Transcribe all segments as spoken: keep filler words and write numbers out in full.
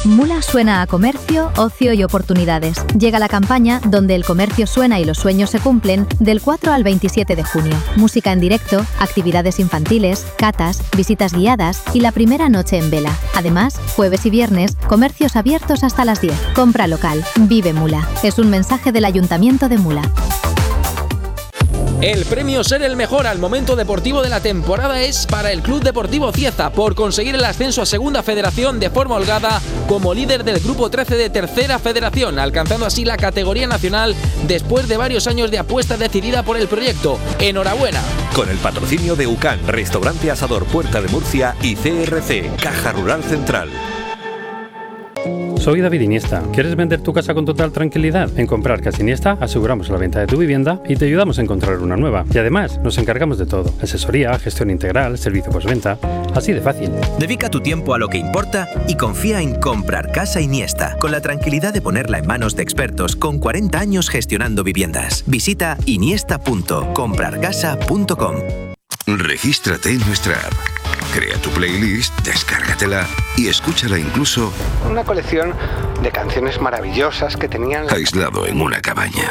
Mula suena a comercio, ocio y oportunidades. Llega la campaña donde el comercio suena y los sueños se cumplen del cuatro al veintisiete de junio. Música en directo, actividades infantiles, catas, visitas guiadas y la primera noche en vela. Además, jueves y viernes, comercios abiertos hasta las diez. Compra local. Vive Mula. Es un mensaje del Ayuntamiento de Mula. El premio Ser el Mejor al momento deportivo de la temporada es para el Club Deportivo Cieza por conseguir el ascenso a Segunda Federación de forma holgada como líder del Grupo trece de Tercera Federación, alcanzando así la categoría nacional después de varios años de apuesta decidida por el proyecto. ¡Enhorabuena! Con el patrocinio de UCAN, Restaurante Asador Puerta de Murcia y C R C, Caja Rural Central. Soy David Iniesta. ¿Quieres vender tu casa con total tranquilidad? En Comprar Casa Iniesta aseguramos la venta de tu vivienda y te ayudamos a encontrar una nueva. Y además nos encargamos de todo: asesoría, gestión integral, servicio postventa. Así de fácil. Dedica tu tiempo a lo que importa y confía en Comprar Casa Iniesta, con la tranquilidad de ponerla en manos de expertos con cuarenta años gestionando viviendas. Visita iniesta punto comprar casa punto com. Regístrate en nuestra app. Crea tu playlist, descárgatela y escúchala incluso... Una colección de canciones maravillosas que tenían... aislado en una cabaña.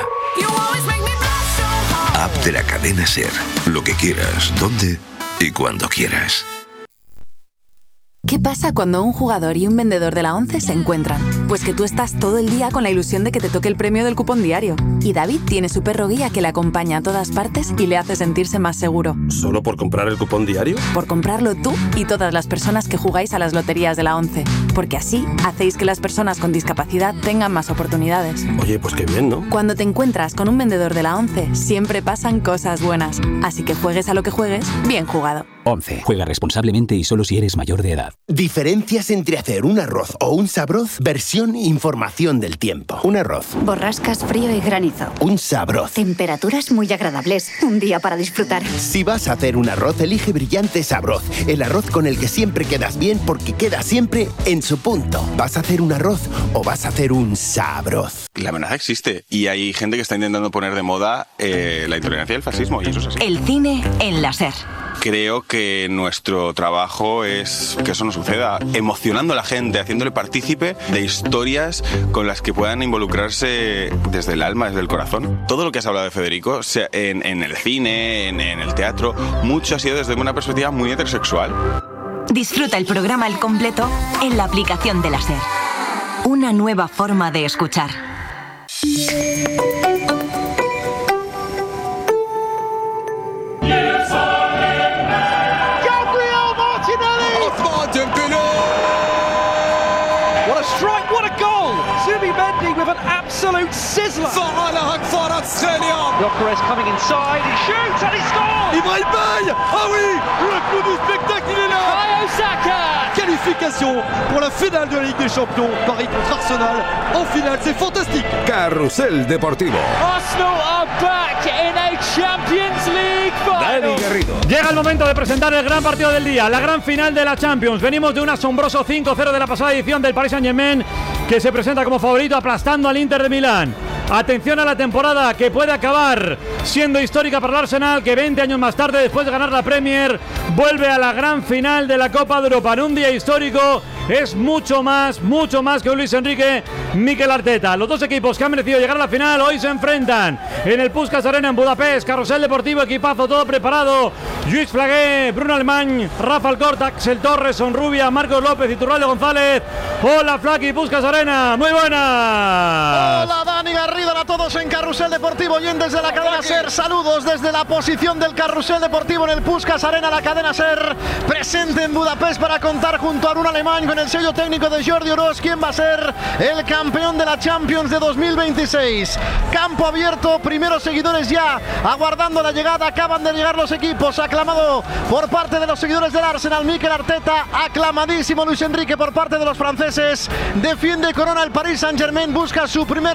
App de la cadena SER. Lo que quieras, dónde y cuando quieras. ¿Qué pasa cuando un jugador y un vendedor de la ONCE se encuentran? Pues que tú estás todo el día con la ilusión de que te toque el premio del cupón diario. Y David tiene su perro guía que le acompaña a todas partes y le hace sentirse más seguro. ¿Solo por comprar el cupón diario? Por comprarlo tú y todas las personas que jugáis a las loterías de la ONCE. Porque así hacéis que las personas con discapacidad tengan más oportunidades. Oye, pues qué bien, ¿no? Cuando te encuentras con un vendedor de la ONCE, siempre pasan cosas buenas. Así que juegues a lo que juegues, bien jugado. ONCE. Juega responsablemente y solo si eres mayor de edad. Diferencias entre hacer un arroz o un sabroz. Versión información del tiempo. Un arroz. Borrascas, frío y granizo. Un sabroz. Temperaturas muy agradables. Un día para disfrutar. Si vas a hacer un arroz, elige Brillante Sabroz. El arroz con el que siempre quedas bien porque queda siempre en su punto. ¿Vas a hacer un arroz o vas a hacer un sabroz? La amenaza existe y hay gente que está intentando poner de moda eh, la intolerancia y el fascismo, y eso es así. El cine en la SER. Creo que nuestro trabajo es que eso no suceda, emocionando a la gente, haciéndole partícipe de historias con las que puedan involucrarse desde el alma, desde el corazón. Todo lo que has hablado de Federico, sea en, en el cine, en, en el teatro, mucho ha sido desde una perspectiva muy heterosexual. Disfruta el programa al completo en la aplicación de la SER. Una nueva forma de escuchar. What a strike, what a goal! Zubimendi with an absolute sizzler. فعلها كفارة سخالية. Gyökeres coming inside, he shoots and he scores! Ibrahim Baye. Ah oui, le coup du spectacle, il est là. Bukayo Saka. Qualification pour la finale de la Ligue des Champions. Paris contre Arsenal en finale, c'est fantastique. Carrusel Deportivo. Arsenal are back in a Champions League final. Llega el momento de presentar el gran partido del día, la gran final de la Champions. Venimos de un asombroso cinco cero de la pasada edición del Paris Saint-Germain, que se presenta como favorito aplastando al Inter de Milán. Atención a la temporada que puede acabar siendo histórica para el Arsenal, que veinte años más tarde, después de ganar la Premier, vuelve a la gran final de la Copa de Europa. En un día histórico es mucho más, mucho más que Luis Enrique, Mikel Arteta. Los dos equipos que han merecido llegar a la final hoy se enfrentan en el Puskás Arena en Budapest. Carrusel Deportivo, equipazo, todo preparado. Lluís Flagué, Bruno Alemán, Rafa Alcorta, Axel Torres, Sonrubia, Marcos López y Turralde González. Hola Flaqui, Puskás Arena, muy buenas. Hola Dani Garrido, a todos en Carrusel Deportivo, oyentes de la cadena SER. Saludos desde la posición del Carrusel Deportivo en el Puskás Arena, la cadena SER presente en Budapest para contar junto a Bruno Alemán con el sello técnico de Jordi Oroz quién va a ser el campeón de la Champions de dos mil veintiséis. Campo abierto, primeros seguidores ya aguardando la llegada, acaban de llegar los equipos, aclamado por parte de los seguidores del Arsenal Mikel Arteta, aclamadísimo Luis Enrique por parte de los franceses, defiende corona el Paris Saint-Germain, busca su primer título, la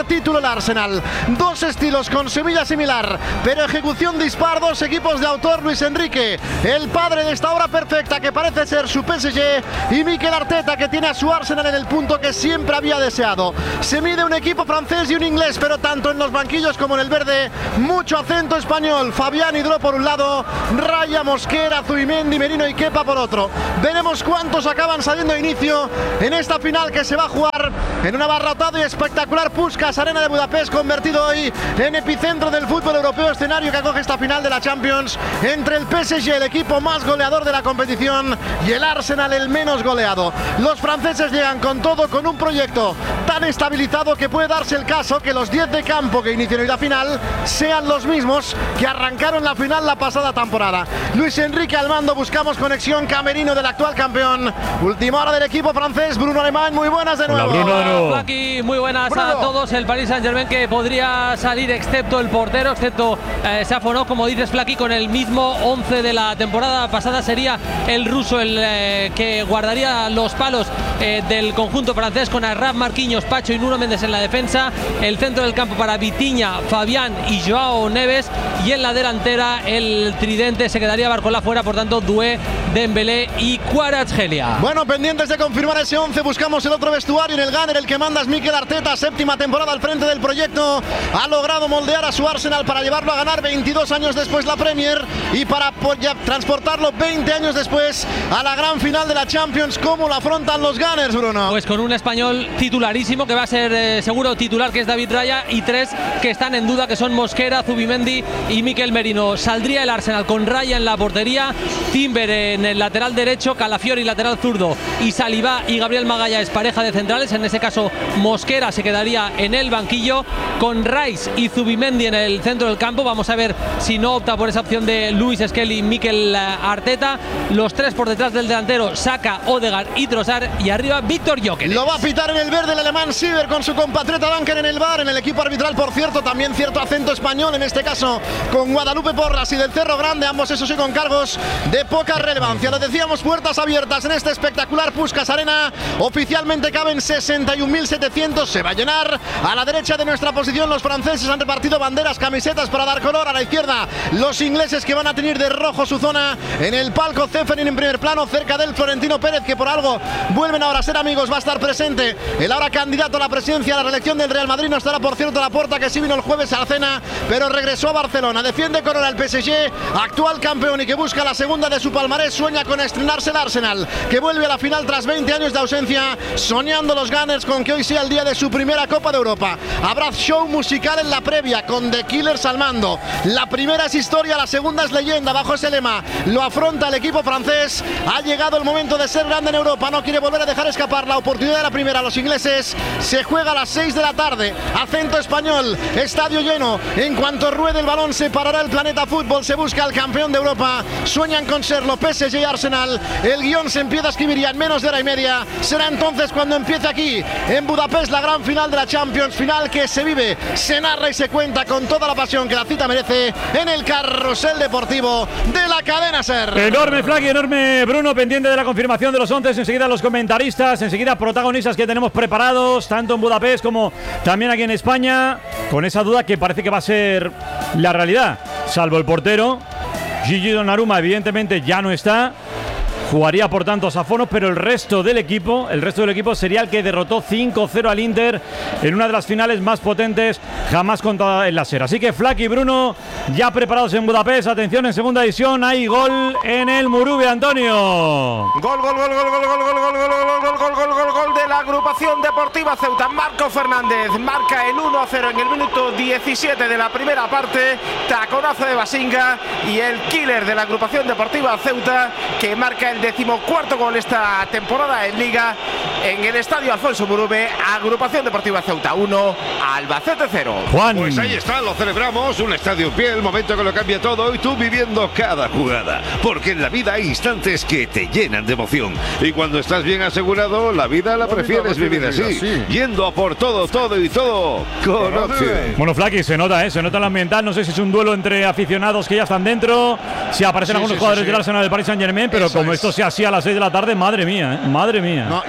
Arsenal. Dos estilos con Sevilla similar, pero ejecución dispar, dos equipos de autor, Luis Enrique, el padre de esta obra perfecta que parece ser su P S G, y Mikel Arteta, que tiene a su Arsenal en el punto que siempre había deseado. Se mide un equipo francés y un inglés, pero tanto en los banquillos como en el verde, mucho acento español. Fabián Hidro por un lado, Raya, Mosquera, Zubimendi, Merino y Kepa por otro. Veremos cuántos acaban saliendo de inicio en esta final que se va a jugar en un abarrotado y espectacular Puskás Arena de Budapest, convertido hoy en epicentro del fútbol europeo, escenario que acoge esta final de la Champions entre el P S G, el equipo más goleador de la competición, y el Arsenal, el menos goleado. Los franceses llegan con todo, con un proyecto tan estabilizado que puede darse el caso que los diez de campo que inician hoy la final sean los mismos que arrancaron la final la pasada temporada. Luis Enrique al mando, buscamos conexión camerino del actual campeón. Última hora del equipo francés, Bruno Alemán, muy buenas de nuevo. Hola, Bruno, de nuevo. Aquí, muy buenas Bruno. a todos. El Paris Saint-Germain que podría salir excepto el portero, excepto eh, Safonov, como dices, Flaky, con el mismo once de la temporada pasada. Sería el ruso el eh, que guardaría los palos eh, del conjunto francés, con Arraf, Marquinhos, Pacho y Nuno Méndez en la defensa. El centro del campo para Vitinha, Fabián y Joao Neves, y en la delantera el tridente se quedaría Barcola fuera, por tanto Doué, Dembélé y Kvaratskhelia. Bueno, pendientes de confirmar ese once, buscamos el otro vestuario. En el Gunner el que manda es Mikel Arteta, séptima temporada al frente del proyecto. Ha logrado moldear a su Arsenal para llevarlo a ganar veintidós años después la Premier y para transportarlo veinte años después a la gran final de la Champions. ¿Cómo lo afrontan los Gunners, Bruno? Pues con un español titularísimo, que va a ser eh, seguro titular, que es David Raya, y tres que están en duda, que son Mosquera, Zubimendi y Mikel Merino. Saldría el Arsenal con Raya en la portería, Timber en el lateral derecho, Calafiori lateral zurdo, y Saliba y Gabriel Magallanes pareja de centrales. En ese caso Mosquera se quedaría en el banquillo, con Rice y Zubimendi en el centro del campo. Vamos a ver si no opta por esa opción de Luis Skelly y Mikel Arteta. Los tres por detrás del delantero, Saka, Odegaard y Trossard, y arriba Víctor Gyökeres. Lo va a pitar en el verde el alemán Siever, con su compatriota Duncan en el bar. En el equipo arbitral, por cierto, también cierto acento español, en este caso con Guadalupe Porras y del Cerro Grande, ambos eso sí con cargos de poca relevancia. Lo decíamos, puertas abiertas en este espectacular Puskás Arena. Oficialmente caben sesenta y un mil setecientos, se va a llenar. A la derecha de nuestra posición los franceses han repartido banderas, camisetas para dar color. A la izquierda los ingleses, que van a tener de rojo su zona. En el palco Ceferin en primer plano, cerca del Florentino Pérez, que por algo vuelven ahora a ser amigos. Va a estar presente el ahora candidato a la presidencia, a la reelección del Real Madrid. No estará, por cierto, Laporta, que sí vino el jueves a la cena, pero regresó a Barcelona. Defiende con el P S G, actual campeón y que busca la segunda de su palmarés. Sueña con estrenarse el Arsenal, que vuelve a la final tras veinte años de ausencia. Soñando los Gunners con que hoy sea el día de su primera Copa de Europa. Habrá show musical en la previa, con The Killers al mando. La primera es historia, la segunda es leyenda. Bajo ese lema lo afronta el equipo francés. Ha llegado el momento de ser grande en Europa. No quiere volver a dejar escapar la oportunidad de la primera. Los ingleses, se juega a las seis de la tarde. Acento español, estadio lleno. En cuanto ruede el balón se parará el planeta fútbol. Se busca al campeón de Europa. Sueñan con serlo P S G y Arsenal. El guión se empieza a escribir ya en menos de hora y media. Será entonces cuando empiece aquí en Budapest la gran final de la Champions. Final que se vive, se narra y se cuenta con toda la pasión que la cita merece en el carrusel deportivo de la cadena SER. Enorme Flaky, enorme Bruno, pendiente de la confirmación de los once. Enseguida los comentaristas, enseguida protagonistas que tenemos preparados, tanto en Budapest como también aquí en España, con esa duda que parece que va a ser la realidad, salvo el portero. Gigi Donnarumma evidentemente ya no está. Jugaría por tanto Safonov, pero el resto del equipo, el resto del equipo sería el que derrotó cinco cero al Inter en una de las finales más potentes jamás contada en la SER. Así que Flaky y Bruno ya preparados en Budapest. Atención, en segunda división hay gol en el Murube, Antonio. Gol, gol, gol, gol, gol, gol, gol, gol, gol, gol, gol, gol, gol, gol, gol de la agrupación deportiva Ceuta. Marco Fernández marca el uno a cero en el minuto diecisiete de la primera parte. Taconazo de Basinga y el killer de la agrupación deportiva Ceuta, que marca el decimocuarto gol esta temporada en Liga en el estadio Alfonso Murube. Agrupación deportiva Ceuta uno, Albacete cero. Juan. Pues ahí está, lo celebramos. Un estadio en pie, el momento que lo cambia todo, y tú viviendo cada jugada. Porque en la vida hay instantes que te llenan de emoción. Y cuando estás bien asegurado, la vida la prefieres vivir así, yendo a por todo, todo y todo con Opción. Bueno, Flaky, se nota, ¿eh? Se nota el ambiental. No sé si es un duelo entre aficionados que ya están dentro, si aparecen sí, algunos sí, jugadores sí, sí. del Arsenal del Paris Saint-Germain, pero eso como es. Esto sea así a las seis de la tarde, madre mía, ¿eh? Madre mía. No, yo, yo,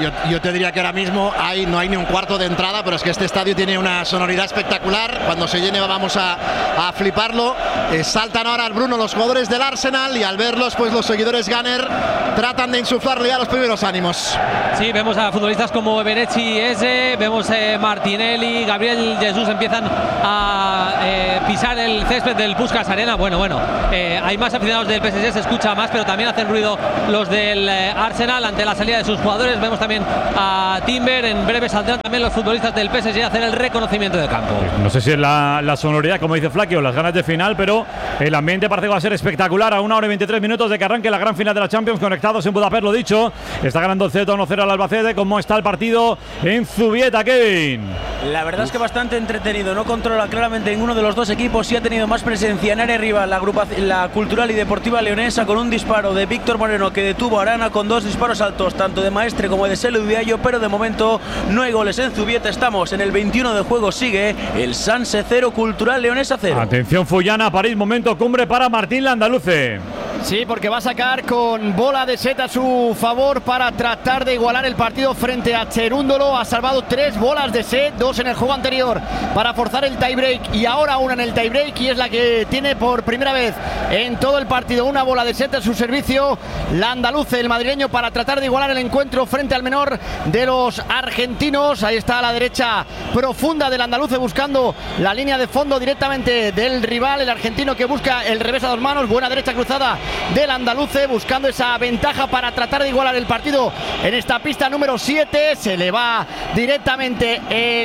te diría que ahora mismo hay, no hay ni un cuarto de entrada, pero es que este estadio tiene una sonoridad espectacular. Cuando se llene vamos a, a fliparlo. Eh, saltan ahora al Bruno los jugadores del Arsenal y al verlos, pues los seguidores Gunner tratan de insuflarle ya los primeros ánimos. Sí, vemos a futbolistas como Eberechi Eze, vemos eh, Martinelli, Gabriel Jesús empiezan a eh, pisar el césped del Puskás Arena. Bueno, bueno, eh, hay más aficionados del P S G, se escucha más, pero también hacen ruido los del eh, Arsenal ante la salida de sus jugadores. Vemos también a Timber, en breve saldrán también los futbolistas del P S G a hacer el reconocimiento de campo. No sé si es la, la sonoridad, como dice Flaky, o las ganas de final, pero el ambiente parece que va a ser espectacular a una hora y veintitrés minutos de que arranque la gran final de la Champions, conectados en Budapest, lo dicho. Está ganando el Celta uno cero al Albacete. ¿Cómo está el partido en Zubieta, Kevin? La verdad es que bastante entretenido, no controla claramente ninguno de los dos equipos y ha tenido más presencia en área rival la, agrupa, la Cultural y Deportiva Leonesa, con un disparo de Víctor Moreno que detuvo a Arana, con dos disparos altos tanto de Maestre como de Selu Diallo, pero de momento no hay goles en Zubieta. Estamos en el veintiuno de juego, sigue el Sanse cero, Cultural Leonesa cero. Atención Fullana, París, momento cumbre para Martín Landaluce. Sí, porque va a sacar con bola de set a su favor para tratar de igualar el partido frente a Cherúndolo. Ha salvado tres bolas de set, dos en el juego anterior para forzar el tiebreak y ahora una en el tiebreak, y es la que tiene por primera vez en todo el partido una bola de set a su servicio. Landaluce, el madrileño, para tratar de igualar el encuentro frente al menor de los argentinos. Ahí está a la derecha profunda del Landaluce buscando la línea de fondo directamente del rival, el argentino, que busca el revés a dos manos. Buena derecha cruzada del Andaluce buscando esa ventaja para tratar de igualar el partido en esta pista número siete. Se le va directamente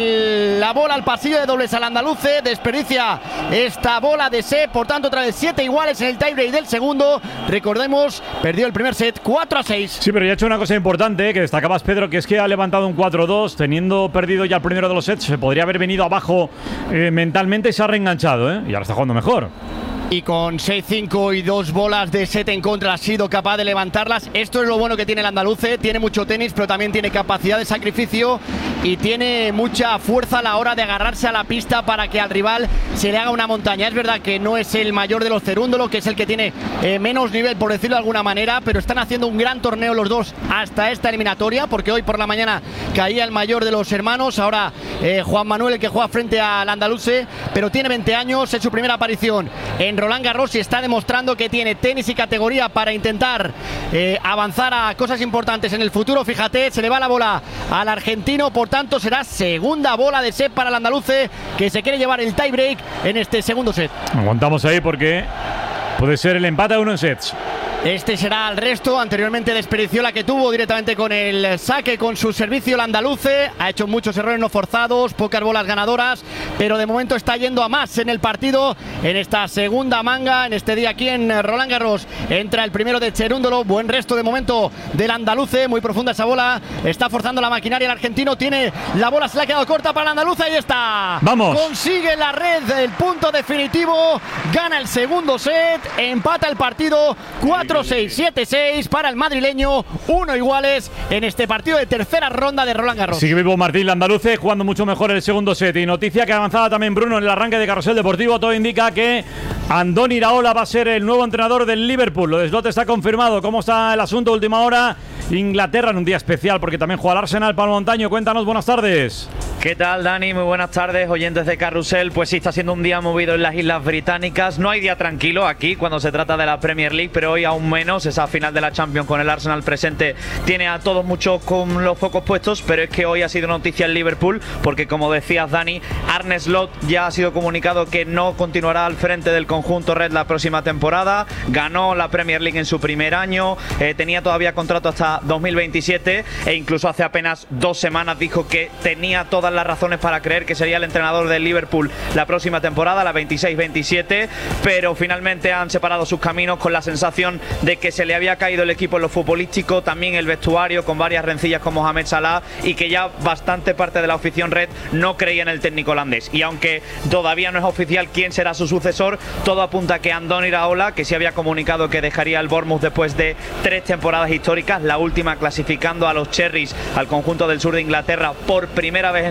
el, la bola al pasillo de dobles al Andaluce, desperdicia esta bola de set, por tanto otra vez siete iguales en el tiebreak del segundo. Recordemos, perdió el primer set cuatro a seis. Sí, pero ya ha hecho una cosa importante que destacabas, Pedro, que es que ha levantado un cuatro dos, teniendo perdido ya el primero de los sets. Se podría haber venido abajo eh, mentalmente y se ha reenganchado, ¿eh? Y ahora está jugando mejor. Y con seis cinco y dos bolas de set en contra ha sido capaz de levantarlas. Esto es lo bueno que tiene el Andaluce. Tiene mucho tenis, pero también tiene capacidad de sacrificio y tiene mucha fuerza a la hora de agarrarse a la pista para que al rival se le haga una montaña. Es verdad que no es el mayor de los Cerúndolo, que es el que tiene eh, menos nivel, por decirlo de alguna manera, pero están haciendo un gran torneo los dos hasta esta eliminatoria, porque hoy por la mañana caía el mayor de los hermanos. Ahora eh, Juan Manuel, el que juega frente al Andaluce, pero tiene veinte años, es su primera aparición en Roland Garros y está demostrando que tiene tenis y categoría para intentar eh, avanzar a cosas importantes en el futuro. Fíjate, se le va la bola al argentino, por tanto será segunda bola de set para el Andaluce, que se quiere llevar el tiebreak en este segundo set. Aguantamos ahí porque puede ser el empate a uno en sets. Este será el resto. Anteriormente desperdició la que tuvo directamente con el saque, con su servicio el Andaluce. Ha hecho muchos errores no forzados, pocas bolas ganadoras, pero de momento está yendo a más en el partido. En esta segunda manga, en este día aquí en Roland Garros, entra el primero de Cherúndolo. Buen resto de momento del Andaluce, muy profunda esa bola. Está forzando la maquinaria el argentino, tiene la bola, se le ha quedado corta para el Andaluce. Ahí está. Vamos. Consigue la red, el punto definitivo. Gana el segundo set, empata el partido. cuatro seis, siete seis para el madrileño, uno iguales en este partido de tercera ronda de Roland Garros. Sigue vivo Martín Landaluce, jugando mucho mejor el segundo set. Y noticia que avanzaba también Bruno en el arranque de Carrusel Deportivo. Todo indica que Andoni Iraola va a ser el nuevo entrenador del Liverpool. Lo de Slot está confirmado. ¿Cómo está el asunto? Última hora. Inglaterra en un día especial porque también juega el Arsenal. Pablo Montaño, cuéntanos, buenas tardes. ¿Qué tal, Dani? Muy buenas tardes, oyentes de Carrusel. Pues sí, está siendo un día movido en las Islas Británicas. No hay día tranquilo aquí cuando se trata de la Premier League, pero hoy aún menos. Esa final de la Champions con el Arsenal presente tiene a todos muchos con los focos puestos, pero es que hoy ha sido noticia en Liverpool porque, como decías, Dani, Arne Slot ya ha sido comunicado que no continuará al frente del conjunto Red la próxima temporada. Ganó la Premier League en su primer año, eh, tenía todavía contrato hasta dos mil veintisiete e incluso hace apenas dos semanas dijo que tenía todas las razones para creer que sería el entrenador del Liverpool la próxima temporada, la veintiséis veintisiete, pero finalmente han separado sus caminos con la sensación de que se le había caído el equipo en lo futbolístico, también el vestuario, con varias rencillas con Mohamed Salah, y que ya bastante parte de la afición Red no creía en el técnico holandés. Y aunque todavía no es oficial quién será su sucesor, todo apunta a que Andoni Iraola, que sí había comunicado que dejaría el Bournemouth después de tres temporadas históricas, la última clasificando a los Cherries al conjunto del sur de Inglaterra por primera vez en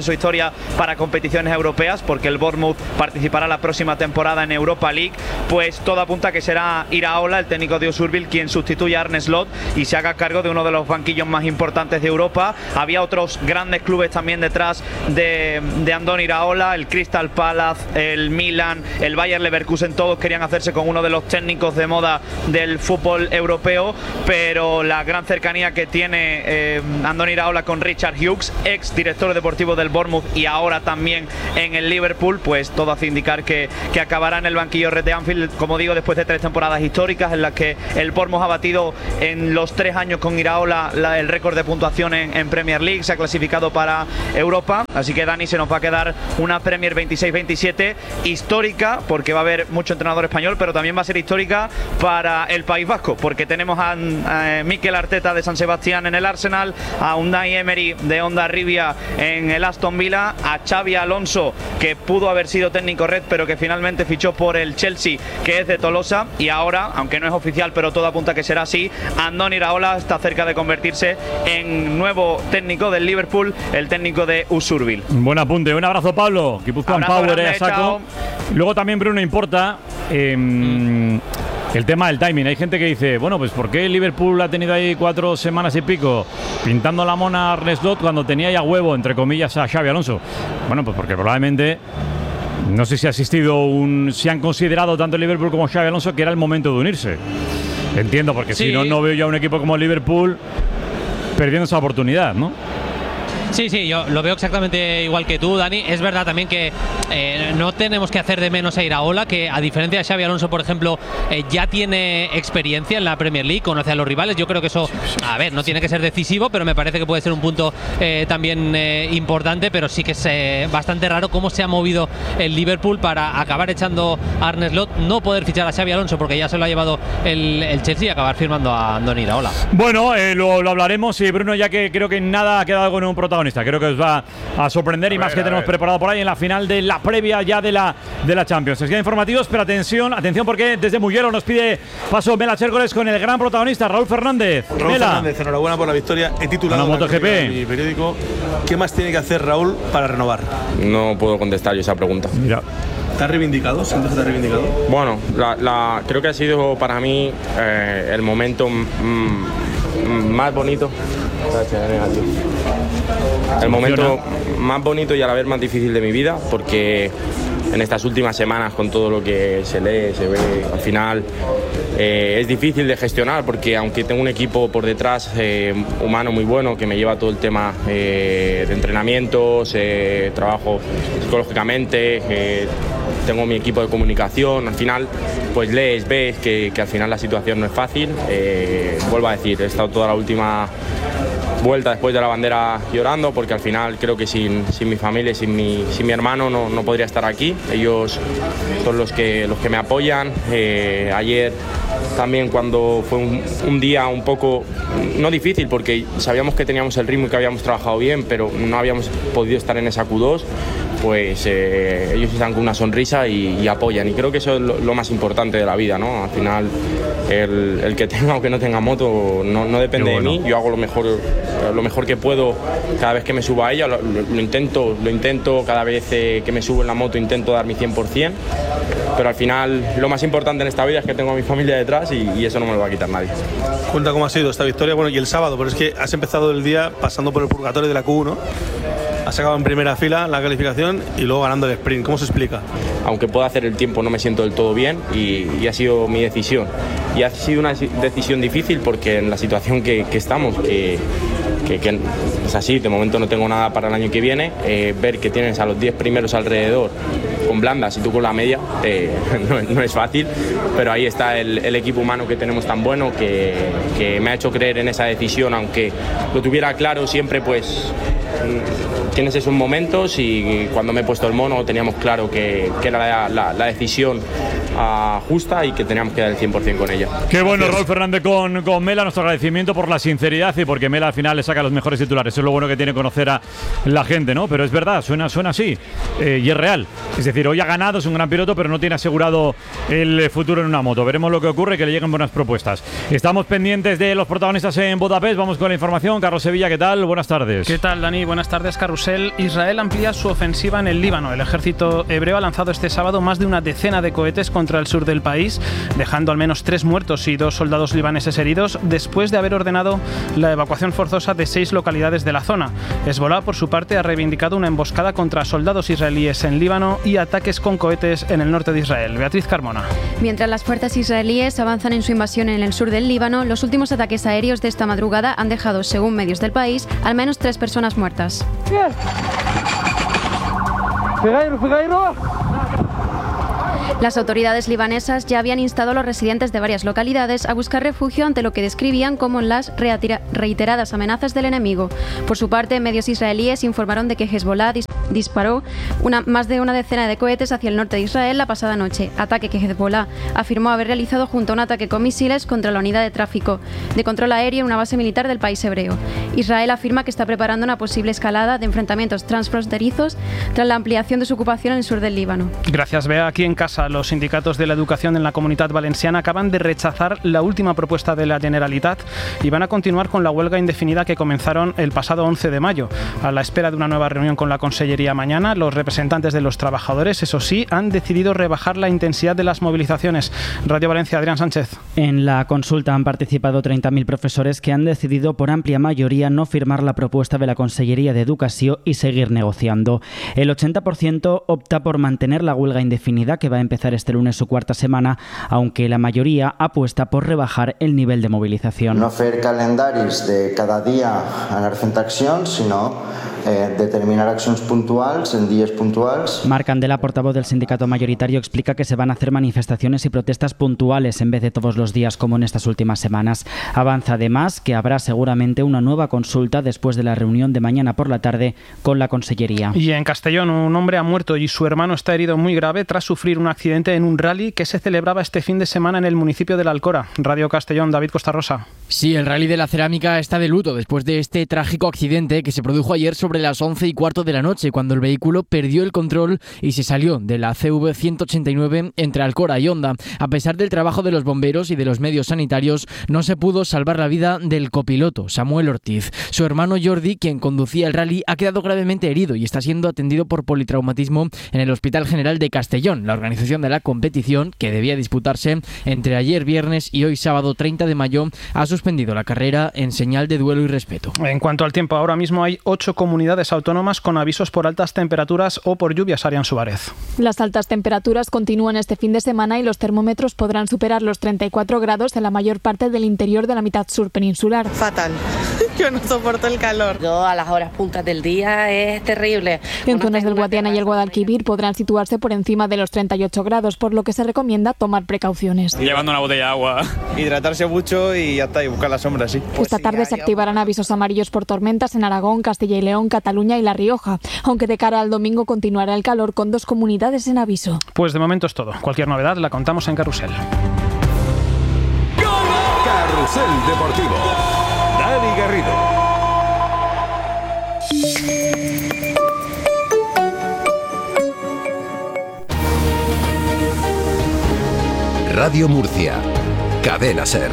su historia para competiciones europeas, porque el Bournemouth participará la próxima temporada en Europa League, pues todo apunta a que será Iraola, el técnico de Usurbil, quien sustituya a Arne Slot y se haga cargo de uno de los banquillos más importantes de Europa. Había otros grandes clubes también detrás de, de Andoni Iraola, el Crystal Palace, el Milan, el Bayer Leverkusen, todos querían hacerse con uno de los técnicos de moda del fútbol europeo, pero la gran cercanía que tiene eh, Andoni Iraola con Richard Hughes, ex director deportivo del Bournemouth y ahora también en el Liverpool, pues todo hace indicar que, que acabará en el banquillo red de Anfield, como digo, después de tres temporadas históricas en las que el Bournemouth ha batido en los tres años con Iraola la, el récord de puntuación en, en Premier League, se ha clasificado para Europa, así que Dani, se nos va a quedar una Premier veintiséis veintisiete histórica, porque va a haber mucho entrenador español, pero también va a ser histórica para el País Vasco, porque tenemos a, a Mikel Arteta de San Sebastián en el Arsenal, a Unai Emery de Hondarribia en el Aston Villa, a Xabi Alonso, que pudo haber sido técnico red, pero que finalmente fichó por el Chelsea, que es de Tolosa, y ahora, aunque no es oficial, pero todo apunta a que será así, Andoni Iraola está cerca de convertirse en nuevo técnico del Liverpool, el técnico de Usurbil. Buen apunte, un abrazo, Pablo. Guipuzcoan Power, eh, saco. Chao. Luego también, Bruno, importa eh, mm. el tema del timing. Hay gente que dice, bueno, pues ¿por qué el Liverpool ha tenido ahí cuatro semanas y pico pintando la mona a Arne Slot cuando tenía ya huevo, entre comillas, a Xabi Alonso? Bueno, pues porque probablemente, no sé si ha existido un, si han considerado tanto el Liverpool como Xabi Alonso que era el momento de unirse. Entiendo, porque sí. Si no, no veo ya un equipo como el Liverpool perdiendo esa oportunidad, ¿no? Sí, sí, yo lo veo exactamente igual que tú, Dani. Es verdad también que eh, no tenemos que hacer de menos a Iraola, que a diferencia de Xabi Alonso, por ejemplo, eh, ya tiene experiencia en la Premier League, conoce a los rivales. Yo creo que eso, a ver, no tiene que ser decisivo, pero me parece que puede ser un punto eh, también eh, importante, pero sí que es eh, bastante raro cómo se ha movido el Liverpool para acabar echando a Arne Slot, no poder fichar a Xabi Alonso porque ya se lo ha llevado el, el Chelsea y acabar firmando a Andoni Iraola. Bueno, eh, lo, lo hablaremos, y Bruno, ya que creo que nada ha quedado con un protagonista. Creo que os va a sorprender, a y ver, más que tenemos ver. preparado por ahí en la final de la previa ya de la, de la Champions. Es que informativos, pero atención, atención porque desde Mugello nos pide paso Mela Chércoles con el gran protagonista, Raúl Fernández. Raúl Mela. Fernández, enhorabuena por la victoria. He titulado la MotoGP. Mi periódico. ¿Qué más tiene que hacer Raúl para renovar? No puedo contestar yo esa pregunta. Mira. ¿Estás reivindicado? ¿Sientes que estás reivindicado? Bueno, la, la, creo que ha sido para mí eh, el momento mm, más bonito. El momento más bonito y a la vez más difícil de mi vida, porque en estas últimas semanas, con todo lo que se lee, se ve, al final eh, es difícil de gestionar, porque aunque tengo un equipo por detrás eh, humano muy bueno que me lleva todo el tema eh, de entrenamientos, eh, trabajo psicológicamente, eh, tengo mi equipo de comunicación, al final pues lees, ves que, que al final la situación no es fácil. Eh, vuelvo a decir, he estado toda la última vuelta después de la bandera llorando, porque al final creo que sin, sin mi familia y sin mi, sin mi hermano no, no podría estar aquí. Ellos son los que, los que me apoyan. Eh, ayer también, cuando fue un, un día un poco, no difícil, porque sabíamos que teníamos el ritmo y que habíamos trabajado bien, pero no habíamos podido estar en esa Q dos, pues eh, ellos están con una sonrisa y, y apoyan, y creo que eso es lo, lo más importante de la vida, ¿no? Al final el, el que tenga o que no tenga moto no, no depende bueno. de mí. Yo hago lo mejor, lo mejor que puedo cada vez que me subo a ella, lo, lo, lo intento, lo intento cada vez eh, que me subo en la moto, intento dar mi cien por cien, pero al final lo más importante en esta vida es que tengo a mi familia detrás, y, y eso no me lo va a quitar nadie. Cuenta cómo ha sido esta victoria, bueno, y el sábado, pero es que has empezado el día pasando por el purgatorio de la Q uno. Has sacado en primera fila la calificación y luego ganando el sprint. ¿Cómo se explica? Aunque pueda hacer el tiempo, no me siento del todo bien, y, y ha sido mi decisión. Y ha sido una decisión difícil porque en la situación que, que estamos, que, que, que es así, de momento no tengo nada para el año que viene, eh, ver que tienes a los diez primeros alrededor con blandas y tú con la media, eh, no, no es fácil, pero ahí está el, el equipo humano que tenemos tan bueno que, que me ha hecho creer en esa decisión, aunque lo tuviera claro siempre, pues tienes esos momentos, y cuando me he puesto el mono teníamos claro que, que era la, la, la decisión uh, justa y que teníamos que dar el cien por ciento con ella. Qué bueno, Raúl Fernández con, con Mela. Nuestro agradecimiento por la sinceridad y porque Mela al final le saca los mejores titulares. Eso es lo bueno que tiene conocer a la gente, ¿no? Pero es verdad, suena, suena así eh, y es real. Es decir, hoy ha ganado, es un gran piloto, pero no tiene asegurado el futuro en una moto. Veremos lo que ocurre, que le lleguen buenas propuestas. Estamos pendientes de los protagonistas en Budapest. Vamos con la información. Carlos Sevilla, ¿qué tal? Buenas tardes. ¿Qué tal, Dani? Buenas tardes, Carrusel. Israel amplía su ofensiva en el Líbano. El ejército hebreo ha lanzado este sábado más de una decena de cohetes contra el sur del país, dejando al menos tres muertos y dos soldados libaneses heridos, después de haber ordenado la evacuación forzosa de seis localidades de la zona. Hezbolá, por su parte, ha reivindicado una emboscada contra soldados israelíes en Líbano y ataques con cohetes en el norte de Israel. Beatriz Carmona. Mientras las fuerzas israelíes avanzan en su invasión en el sur del Líbano, los últimos ataques aéreos de esta madrugada han dejado, según medios del país, al menos tres personas muertas. Las autoridades libanesas ya habían instado a los residentes de varias localidades a buscar refugio ante lo que describían como las reiteradas amenazas del enemigo. Por su parte, medios israelíes informaron de que Hezbollah dis- disparó una, más de una decena de cohetes hacia el norte de Israel la pasada noche, ataque que Hezbollah afirmó haber realizado junto a un ataque con misiles contra la unidad de tráfico de control aéreo en una base militar del país hebreo. Israel afirma que está preparando una posible escalada de enfrentamientos transfronterizos tras la ampliación de su ocupación en el sur del Líbano. Gracias, Bea. Aquí en casa, los sindicatos de la educación en la Comunitat Valenciana acaban de rechazar la última propuesta de la Generalitat y van a continuar con la huelga indefinida que comenzaron el pasado once de mayo. A la espera de una nueva reunión con la Consellería mañana, los representantes de los trabajadores, eso sí, han decidido rebajar la intensidad de las movilizaciones. Radio Valencia, Adrián Sánchez. En la consulta han participado treinta mil profesores que han decidido por amplia mayoría no firmar la propuesta de la Consellería de Educación y seguir negociando. El ochenta por ciento opta por mantener la huelga indefinida, que va a empezar este lunes su cuarta semana, aunque la mayoría apuesta por rebajar el nivel de movilización. No fer calendaris de cada dia anar fent accions, sinó eh, determinar accions puntuals en días puntuals. Marc Candela, portavoz del sindicato mayoritario, explica que se van a hacer manifestaciones y protestas puntuales en vez de todos los días como en estas últimas semanas. Avanza además que habrá seguramente una nueva consulta después de la reunión de mañana por la tarde con la Consellería. Y en Castellón, un hombre ha muerto y su hermano está herido muy grave tras sufrir un accidente en un rally que se celebraba este fin de semana en el municipio de La Alcora. Radio Castellón, David Costarrosa. Sí, el rally de la cerámica está de luto después de este trágico accidente que se produjo ayer sobre las once y cuarto de la noche, cuando el vehículo perdió el control y se salió de la C V ciento ochenta y nueve entre Alcora y Honda. A pesar del trabajo de los bomberos y de los medios sanitarios, no se pudo salvar la vida del copiloto, Samuel Ortiz. Su hermano Jordi, quien conducía el rally, ha quedado gravemente herido y está siendo atendido por politraumatismo en el Hospital General de Castellón. La organización de la competición, que debía disputarse entre ayer viernes y hoy sábado treinta de mayo, ha suspendido la carrera en señal de duelo y respeto. En cuanto al tiempo, ahora mismo hay ocho comunidades autónomas con avisos por altas temperaturas o por lluvias. Arián Suárez. Las altas temperaturas continúan este fin de semana y los termómetros podrán superar los treinta y cuatro grados en la mayor parte del interior de la mitad sur peninsular. Fatal. Yo no soporto el calor. Yo a las horas puntas del día es terrible. En zonas del Guadiana y el Guadalquivir podrán situarse por encima de los treinta y ocho grados, por lo que se recomienda tomar precauciones. Llevando una botella de agua. Hidratarse mucho y ya está, y buscar la sombra, sí. Esta tarde se activarán avisos amarillos por tormentas en Aragón, Castilla y León, Cataluña y La Rioja, aunque de cara al domingo continuará el calor con dos comunidades en aviso. Pues de momento es todo. Cualquier novedad la contamos en Carrusel. Carrusel Deportivo. Dani Garrido. Radio Murcia. Cadena Ser.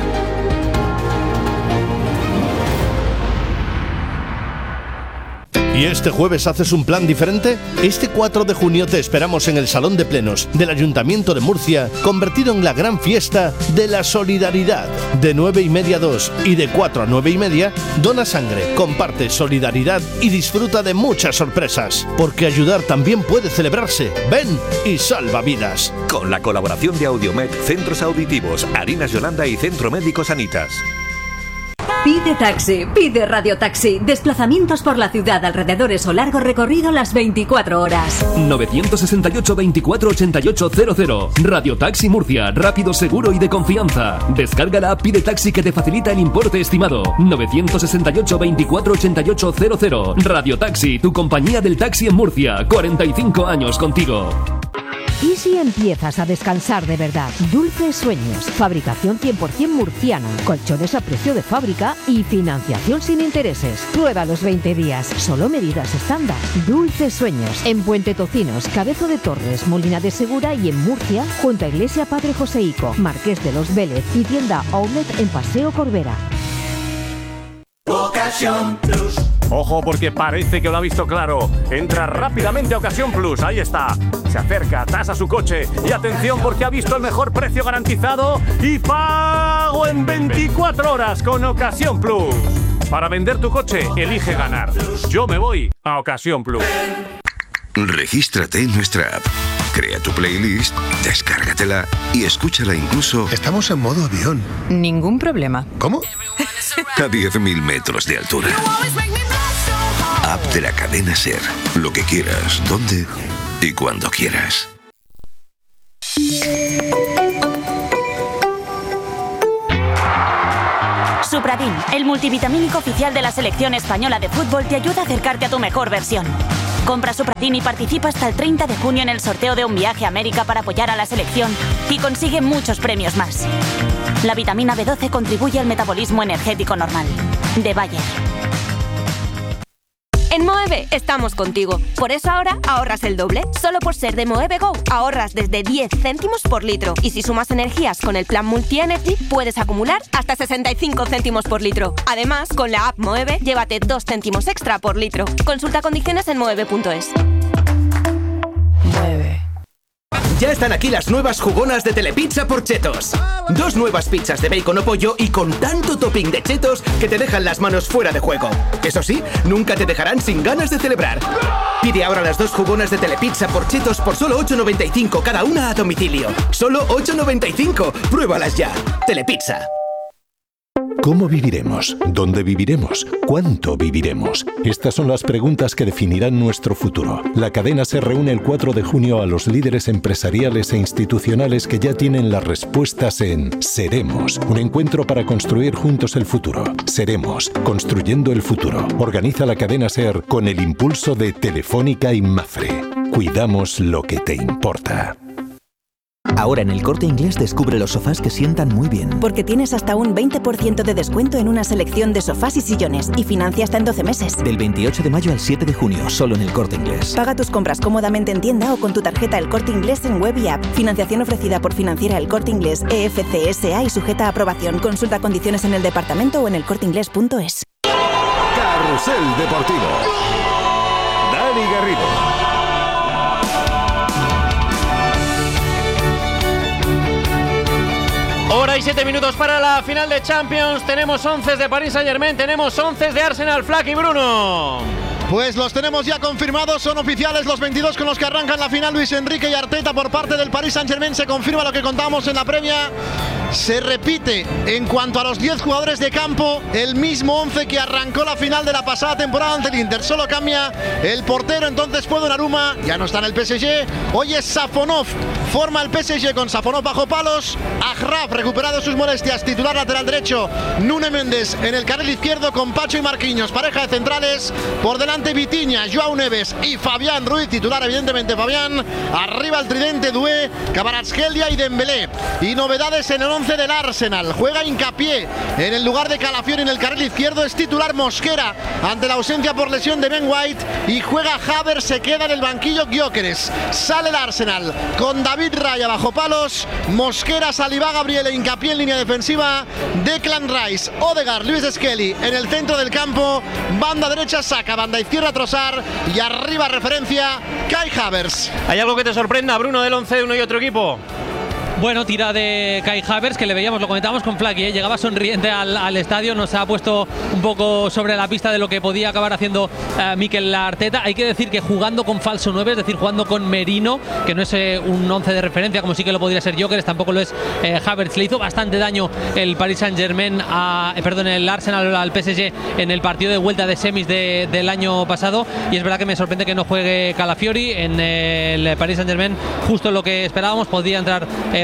¿Y este jueves haces un plan diferente? Este cuatro de junio te esperamos en el Salón de Plenos del Ayuntamiento de Murcia, convertido en la gran fiesta de la solidaridad. De nueve y media a dos y de cuatro a nueve y media, dona sangre, comparte solidaridad y disfruta de muchas sorpresas. Porque ayudar también puede celebrarse. Ven y salva vidas. Con la colaboración de Audiomed, Centros Auditivos, Harinas Yolanda y Centro Médico Sanitas. Pide taxi, pide Radio Taxi. Desplazamientos por la ciudad, alrededores o largo recorrido las veinticuatro horas. nueve seis ocho, veinticuatro ochenta y ocho cero cero. Radio Taxi Murcia, rápido, seguro y de confianza. Descarga la app Pide Taxi que te facilita el importe estimado. nueve seis ocho, veinticuatro ochenta y ocho cero cero. Radio Taxi, tu compañía del taxi en Murcia. cuarenta y cinco años contigo. ¿Y si empiezas a descansar de verdad? Dulces Sueños, fabricación cien por ciento murciana, colchones a precio de fábrica y financiación sin intereses. Prueba los veinte días, solo medidas estándar. Dulces Sueños, en Puente Tocinos, Cabezo de Torres, Molina de Segura y en Murcia, junto a Iglesia Padre Joseico, Marqués de los Vélez y tienda Outlet en Paseo Corbera. Ocasión Plus. Ojo, porque parece que lo ha visto claro. Entra rápidamente a Ocasión Plus, ahí está. Se acerca, tasa su coche y atención porque ha visto el mejor precio garantizado y pago en veinticuatro horas con Ocasión Plus. Para vender tu coche, elige ganar. Yo me voy a Ocasión Plus. Regístrate en nuestra app. Crea tu playlist, descárgatela y escúchala incluso... Estamos en modo avión. Ningún problema. ¿Cómo? A diez mil metros de altura. App de la cadena SER. Lo que quieras, dónde y cuando quieras. Supradin, el multivitamínico oficial de la selección española de fútbol, te ayuda a acercarte a tu mejor versión. Compra Supradin y participa hasta el treinta de junio en el sorteo de un viaje a América para apoyar a la selección y consigue muchos premios más. La vitamina B doce contribuye al metabolismo energético normal. De Bayer. En Moeve estamos contigo. Por eso ahora ahorras el doble. Solo por ser de Moeve Go ahorras desde diez céntimos por litro. Y si sumas energías con el plan Multi Energy, puedes acumular hasta sesenta y cinco céntimos por litro. Además, con la app Moeve, llévate dos céntimos extra por litro. Consulta condiciones en moeve punto es. Moeve. Ya están aquí las nuevas jugonas de Telepizza por Chetos. Dos nuevas pizzas de bacon o pollo y con tanto topping de chetos que te dejan las manos fuera de juego. Eso sí, nunca te dejarán sin ganas de celebrar. Pide ahora las dos jugonas de Telepizza por Chetos por solo ocho noventa y cinco cada una a domicilio. Solo ocho noventa y cinco. Pruébalas ya. Telepizza. ¿Cómo viviremos? ¿Dónde viviremos? ¿Cuánto viviremos? Estas son las preguntas que definirán nuestro futuro. La cadena se reúne el cuatro de junio a los líderes empresariales e institucionales que ya tienen las respuestas en Seremos, un encuentro para construir juntos el futuro. Seremos, construyendo el futuro. Organiza la cadena SER con el impulso de Telefónica y Mafre. Cuidamos lo que te importa. Ahora en El Corte Inglés descubre los sofás que sientan muy bien. Porque tienes hasta un veinte por ciento de descuento en una selección de sofás y sillones y financia hasta en doce meses. Del veintiocho de mayo al siete de junio, solo en El Corte Inglés. Paga tus compras cómodamente en tienda o con tu tarjeta El Corte Inglés en web y app. Financiación ofrecida por Financiera El Corte Inglés E F C S A y sujeta a aprobación. Consulta condiciones en el departamento o en elcorteinglés punto es. Carrusel Deportivo. Dani Garrido. Hora y siete minutos para la final de Champions. Tenemos once de Paris Saint-Germain, tenemos once de Arsenal. Flack y Bruno. Pues los tenemos ya confirmados, son oficiales los veintidós con los que arrancan la final. Luis Enrique y Arteta por parte del Paris Saint-Germain. Se confirma lo que contábamos en la previa. Se repite en cuanto a los diez jugadores de campo el mismo once que arrancó la final de la pasada temporada ante el Inter. Solo cambia el portero, entonces fue Donnarumma, ya no está en el P S G. Hoy es Safonov, forma el P S G con Safonov bajo palos. Achraf recuperado sus molestias, titular lateral derecho. Núñez Méndez en el carril izquierdo con Pacho y Marquinhos, pareja de centrales. Por delante Vitinha, Joao Neves y Fabián Ruiz, titular evidentemente Fabián. Arriba el tridente Doué, Kvaratskhelia y Dembélé. Y novedades en el once del Arsenal. Juega Hincapié en el lugar de Calafiori en el carril izquierdo. Es titular Mosquera ante la ausencia por lesión de Ben White. Y juega Havertz, se queda en el banquillo Gyökeres. Sale el Arsenal con David Raya bajo palos, Mosquera, Saliba, Gabriel e Hincapié en línea defensiva. Declan Rice, Odegaard, Luis Skelly en el centro del campo. Banda derecha Saka, banda izquierda Trossard y arriba referencia Kai Havertz. ¿Hay algo que te sorprenda, Bruno, del once de uno y otro equipo? Bueno, tira de Kai Havertz, que le veíamos, lo comentábamos con Flaky, ¿eh? Llegaba sonriente al, al estadio, nos ha puesto un poco sobre la pista de lo que podía acabar haciendo uh, Mikel Arteta. Hay que decir que jugando con falso nueve, es decir, jugando con Merino, que no es eh, un once de referencia como sí que lo podría ser Gyökeres, tampoco lo es eh, Havertz. Le hizo bastante daño el Paris Saint-Germain, a, eh, perdón, el Arsenal al P S G en el partido de vuelta de semis de, del año pasado, y es verdad que me sorprende que no juegue Calafiori en eh, el Paris Saint-Germain, justo lo que esperábamos. Podría entrar eh,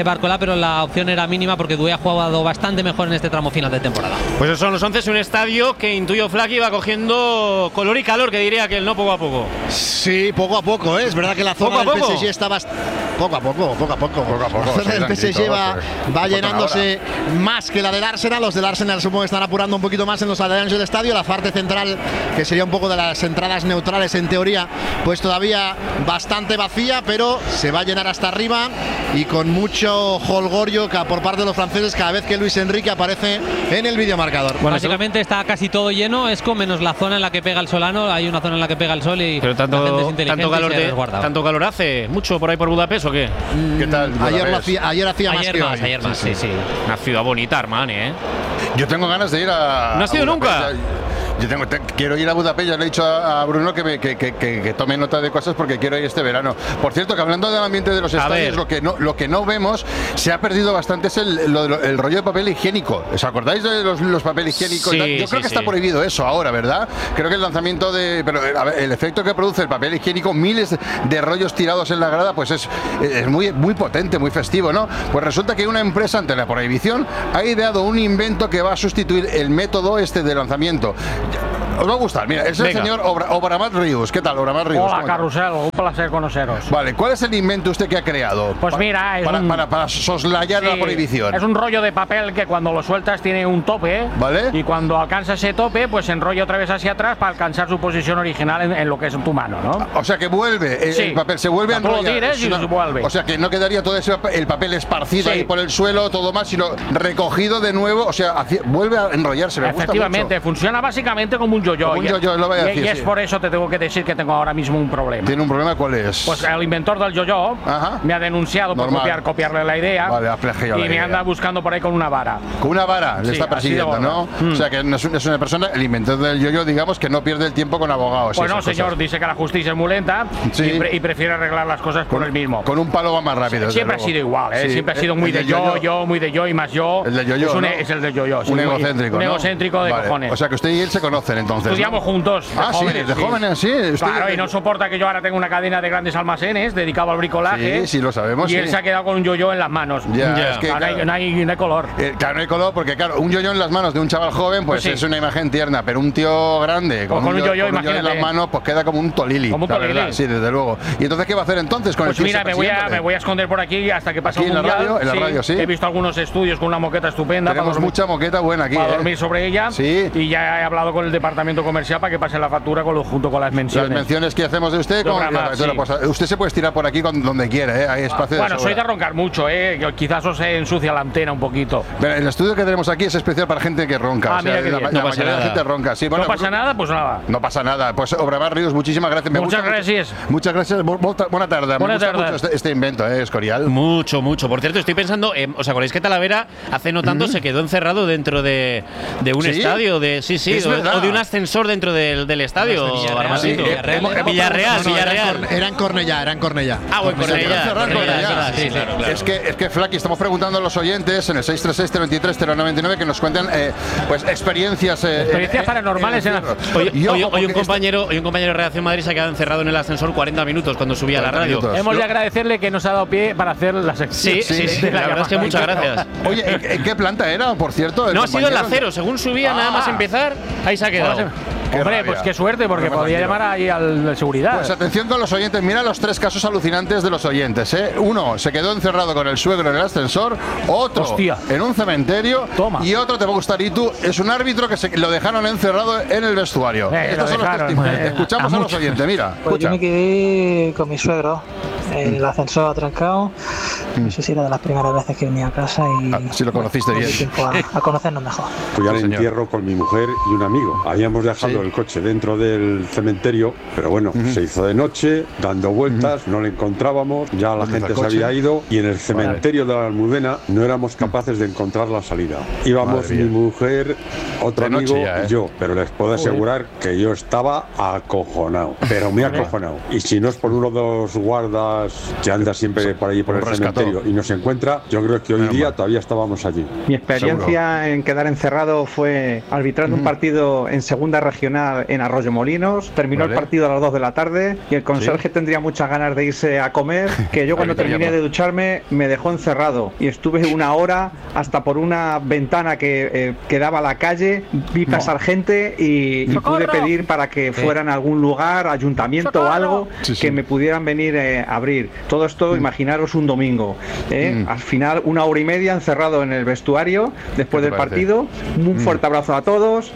Barcolá, pero la opción era mínima porque Doué ha jugado bastante mejor en este tramo final de temporada. Pues esos son los once, un estadio que intuyo Flaky va cogiendo color y calor, que diría que él, no, poco a poco. Sí, poco a poco, ¿eh? Es verdad que la zona del P S G está bastante... Poco a poco, poco a poco. Poco a poco. La zona del P S G va, va llenándose ahora. más que la del Arsenal. Los del Arsenal supongo que están apurando un poquito más en los alrededores del estadio. La parte central, que sería un poco de las entradas neutrales en teoría, pues todavía bastante vacía, pero se va a llenar hasta arriba y con mucho jolgorio por parte de los franceses cada vez que Luis Enrique aparece en el videomarcador. Bueno, básicamente está casi todo lleno, es como menos la zona en la que pega el solano. Hay una zona en la que pega el sol y pero tanto, la gente es inteligente tanto calor y se de, tanto calor hace mucho por ahí por Budapest ¿o qué? ¿Qué tal? Ayer, lo hacía, ayer hacía ayer más que más, hoy. ayer más, sí, sí, sí. Una ciudad bonita, Armani, ¿eh? Yo tengo ganas de ir a. ¿No has ido nunca? Yo tengo, te, quiero ir a Budapest, ya le he dicho a, a Bruno que, me, que, que, que, que tome nota de cosas porque quiero ir este verano. Por cierto, que hablando del ambiente de los estadios, lo que, no, lo que no vemos, se ha perdido bastante es el, lo, el rollo de papel higiénico. ¿Os acordáis de los, los papel higiénicos? Sí, Yo sí, creo que sí. está prohibido eso ahora, ¿verdad? Creo que el lanzamiento de... Pero a ver, el efecto que produce el papel higiénico, miles de rollos tirados en la grada, pues es, es muy, muy potente, muy festivo, ¿no? Pues resulta que una empresa, ante la prohibición, ha ideado un invento que va a sustituir el método este de lanzamiento. Os va a gustar, mira, es el Venga. señor Obra, Obramat Ríos. ¿Qué tal, Obramat Ríos? Hola, Carrusel, un placer conoceros. Vale, ¿cuál es el invento usted que ha creado? Pues Pa- mira, es para, un... para, para soslayar Sí, la prohibición. Es un rollo de papel que cuando lo sueltas tiene un tope, ¿vale? Y cuando alcanza ese tope, pues se enrolla otra vez hacia atrás para alcanzar su posición original en, en lo que es tu mano, ¿no? O sea que vuelve, el, Sí. el papel se vuelve a Tú lo enrollar. tires Es y una- se vuelve. O sea que no quedaría todo ese papel, el papel esparcido Sí. ahí por el suelo, todo más, sino recogido de nuevo, o sea, hacia- vuelve a enrollarse. Me gusta Efectivamente, mucho. funciona básicamente como un yo-yo. Como un Y- yo-yo, lo voy a y- decir, Y es sí. por eso te tengo que decir que tengo ahora mismo un problema. ¿Tiene un problema? ¿Cuál es? Pues el inventor del yo-yo me ha denunciado por Normal. copiar, copiarle la idea. Vale, ha plagiado y la me idea. anda buscando por ahí con una vara. Con una vara, le Sí, está así de persiguiendo, gorda. ¿no? Mm. O sea que no es, un- es una persona, el inventor del yo-yo, digamos, que no pierde el tiempo con abogados. y Pues no, esas señor, cosas. dice que la justicia es muy lenta Sí. y, pre- y prefiere arreglar las cosas por él mismo. Con un palo va más rápido. desde Siempre ha luego. sido igual, ¿eh? Sí, Siempre ha sido el- muy el de del yo, yo-yo. yo, muy de yo y más yo. El de yo-yo, es, un- ¿no? es el de yo-yo. sí, Un muy- egocéntrico, Un ¿no? egocéntrico de Vale. cojones. O sea que usted y él se conocen entonces. ¿no? Estudiamos juntos. De Ah, sí, jóvenes, de jóvenes, sí. Usted- Claro, y no soporta que yo ahora tenga una cadena de grandes almacenes dedicado al bricolaje. Sí, sí, lo sabemos, Y él sí. se ha quedado con un yo-yo en las manos. Ya, es que, Claro, no, hay, claro. no hay- no hay color. Eh, claro, no hay color porque, claro, un yo-yo en las manos de un chaval joven, pues, Pues sí. es una imagen tierna, pero un tío grande Pues con un yo-yo, con un yo-yo en imagínate. las manos, pues queda como un tolili. Como un la tolili. verdad, sí, desde luego. ¿Y entonces qué va a hacer entonces con Pues el tío mira, ese me voy, a, persiguiéndole? me voy a esconder por aquí hasta que pase Aquí el en la mundial. radio, en la radio, sí. He visto algunos estudios con una moqueta estupenda. Tenemos para dormir, mucha moqueta buena aquí, para ¿eh? dormir sobre ella. Sí. Y ya he hablado con el departamento comercial para que pase la factura con lo, junto con las menciones. Las menciones que hacemos de usted, como Programa, la factura, sí. pues, usted se puede estirar por aquí con- donde quiera, ¿eh? Hay espacio de Bueno, soy sobra. de roncar mucho, ¿eh? Yo- Quizás os ensucia la antena un poquito. Pero el estudio que tenemos aquí es especial para gente que ronca. Ah, o sea, mira qué la, bien. la No pasa mayoría de la nada. gente ronca. Sí, bueno, No pasa nada, pues nada. No pasa nada. Pues Obramat Ríos, muchísimas gracias. Me Muchas gusta mucho- gracias. Muchas gracias. Bu- bu- Buena tarde. Me Buena gusta tarde. mucho este, este invento, ¿eh, Escorial? Mucho, mucho. Por cierto, estoy pensando, eh, ¿os acordáis que Talavera hace no tanto Mm. se quedó encerrado dentro de, de un ¿Sí? estadio? De, sí, sí, Es o, verdad. o de un ascensor dentro del, del estadio. Los de Villarreal, Armandito. sí, Villarreal, Hemos- era- Villarreal, No, no, Villarreal. Era en, Corne- era en Cornellá, era en Cornellá. Ah, bueno, Se quedó Cornellá, encerrado en Cornellá, Cornellá. sí, sí, claro, claro. Es que, es que Flaky, estamos preguntando a los oyentes en el seis tres seis, cero dos tres, cero nueve nueve que nos cuenten eh, pues experiencias. eh, Experiencias eh, paranormales en la- Hoy, Y hoy- ojo, hoy un porque compañero, hoy un compañero de Redacción Madrid se ha quedado encerrado en el ascensor cuarenta minutos cuando subía a la cuarenta radio. minutos. Hemos de agradecerle que nos ha dado pie para hacer la sección. Sí, sí, sí, la verdad es que muchas gracias. Oye, ¿en, en qué planta era, por cierto? el No ha sido el compañero? acero, según subía nada más Ah. empezar, ahí se ha quedado. Qué Hombre, rabia. pues qué suerte, porque No me podía tranquilo. llamar ahí al de seguridad. Pues atención con los oyentes, mira los tres casos alucinantes de los oyentes. ¿eh? Uno se quedó encerrado con el suegro en el ascensor, otro Hostia. en un cementerio Toma. y otro, te va a gustar, y tú, es un árbitro que se, lo dejaron encerrado en el vestuario. Eh, Estos lo son los dejaron, testimonios. eh, Escuchamos a a, los mucho. oyentes, mira. Pues Escucha. yo me quedé con mi suegro en el ascensor atrancado. No sé si era de las primeras veces que venía a casa y. Ah, si lo conociste me dio bien. tiempo a, a conocernos mejor. Fui al Sí, señor. entierro con mi mujer y un amigo. Habíamos dejado Sí. el coche dentro del cementerio, pero bueno, se hizo de noche, dando vueltas, no le encontrábamos, ya la ¿Dónde gente está se el coche? había ido y en el cementerio de la Almudena no éramos capaces de encontrar la salida. Íbamos Madre mi mía. mujer, otro De noche amigo ya, ¿eh? y yo, pero les puedo asegurar que yo estaba acojonado, pero muy acojonado. Y si no es por uno de los guardas Lucas, que anda siempre por allí por el cementerio y nos encuentra, yo creo que hoy día todavía estábamos allí. Mi experiencia en quedar encerrado fue arbitrando un partido en segunda regional en Arroyomolinos. Terminó Vale. el partido a las dos de la tarde y el conserje Sí. tendría muchas ganas de irse a comer, que yo cuando terminé de ducharme me dejó encerrado y estuve una hora hasta por una ventana que, eh, que daba a la calle, vi pasar gente y, y pude pedir para que Sí. fueran a algún lugar, ayuntamiento ¡Socorro! o algo, Sí, sí. que me pudieran venir eh, a abrir. Todo esto, imaginaros un domingo. ¿eh? Al final, una hora y media encerrado en el vestuario después ¿Qué del te parece? partido. Un fuerte abrazo a todos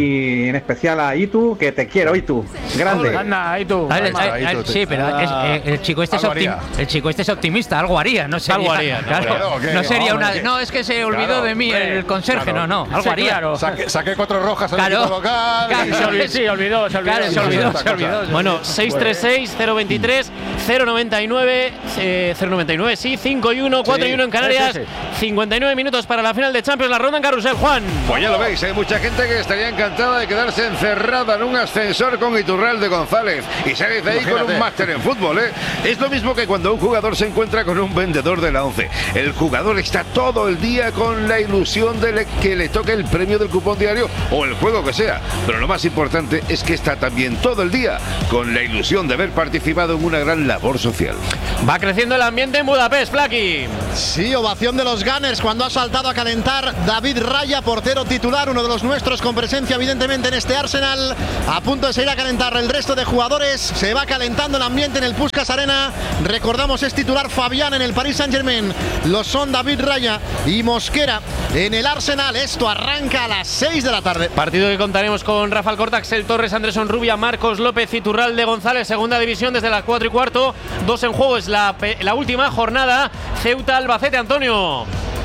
y en especial a Itu, que te quiero, Itu. Grande. Anda, ahí tú. A ver, Anda, a- ahí a- tú. sí, pero es- eh, el chico este es Algo optim- haría. el chico este es optimista, algo haría, no sería, Algo haría, ¿no? claro, Claro, ¿qué? no sería No, una, ¿qué? no es que se olvidó Claro, de mí hombre, el conserje, claro. no, no, algo Sí, haría. claro. Saqué, saqué cuatro rojas al Claro. equipo local. Claro, y- Se olvidó, sí, olvidó, se olvidó. Claro, se olvidó, se olvidó. Bueno, seis tres seis, cero veintitrés, cero noventa y nueve, eh, cero noventa y nueve, sí, cinco y uno, cuatro y uno en Canarias, sí, cincuenta y nueve minutos para la final de Champions, la ronda en carrusel, Juan. Pues ya lo veis, hay mucha gente que estaría encantada de quedarse encerrada en un ascensor con Iturralde González y salir de ahí con Imagínate. un máster en fútbol, ¿eh? Es lo mismo que cuando un jugador se encuentra con un vendedor de la once. El jugador está todo el día con la ilusión de le- que le toque el premio del cupón diario o el juego que sea. Pero lo más importante es que está también todo el día con la ilusión de haber participado en una gran labor social. Va creciendo el ambiente en Budapest, Flaki. Sí, ovación de los Gunners cuando ha saltado a calentar David Raya, portero titular, uno de los nuestros con presencia evidentemente en este Arsenal. A punto de seguir a calentar el resto de jugadores. Se va calentando el ambiente en el Puskás Arena. Recordamos, es titular Fabián en el Paris Saint-Germain. Lo son David Raya y Mosquera en el Arsenal. Esto arranca a las seis de la tarde. Partido que contaremos con Rafael Corta, Axel Torres, Andrés Rubia, Marcos López, Iturralde González, segunda división desde las cuatro y cuarto. Dos en juego, es la, pe- la última jornada. Ceuta Albacete, Antonio.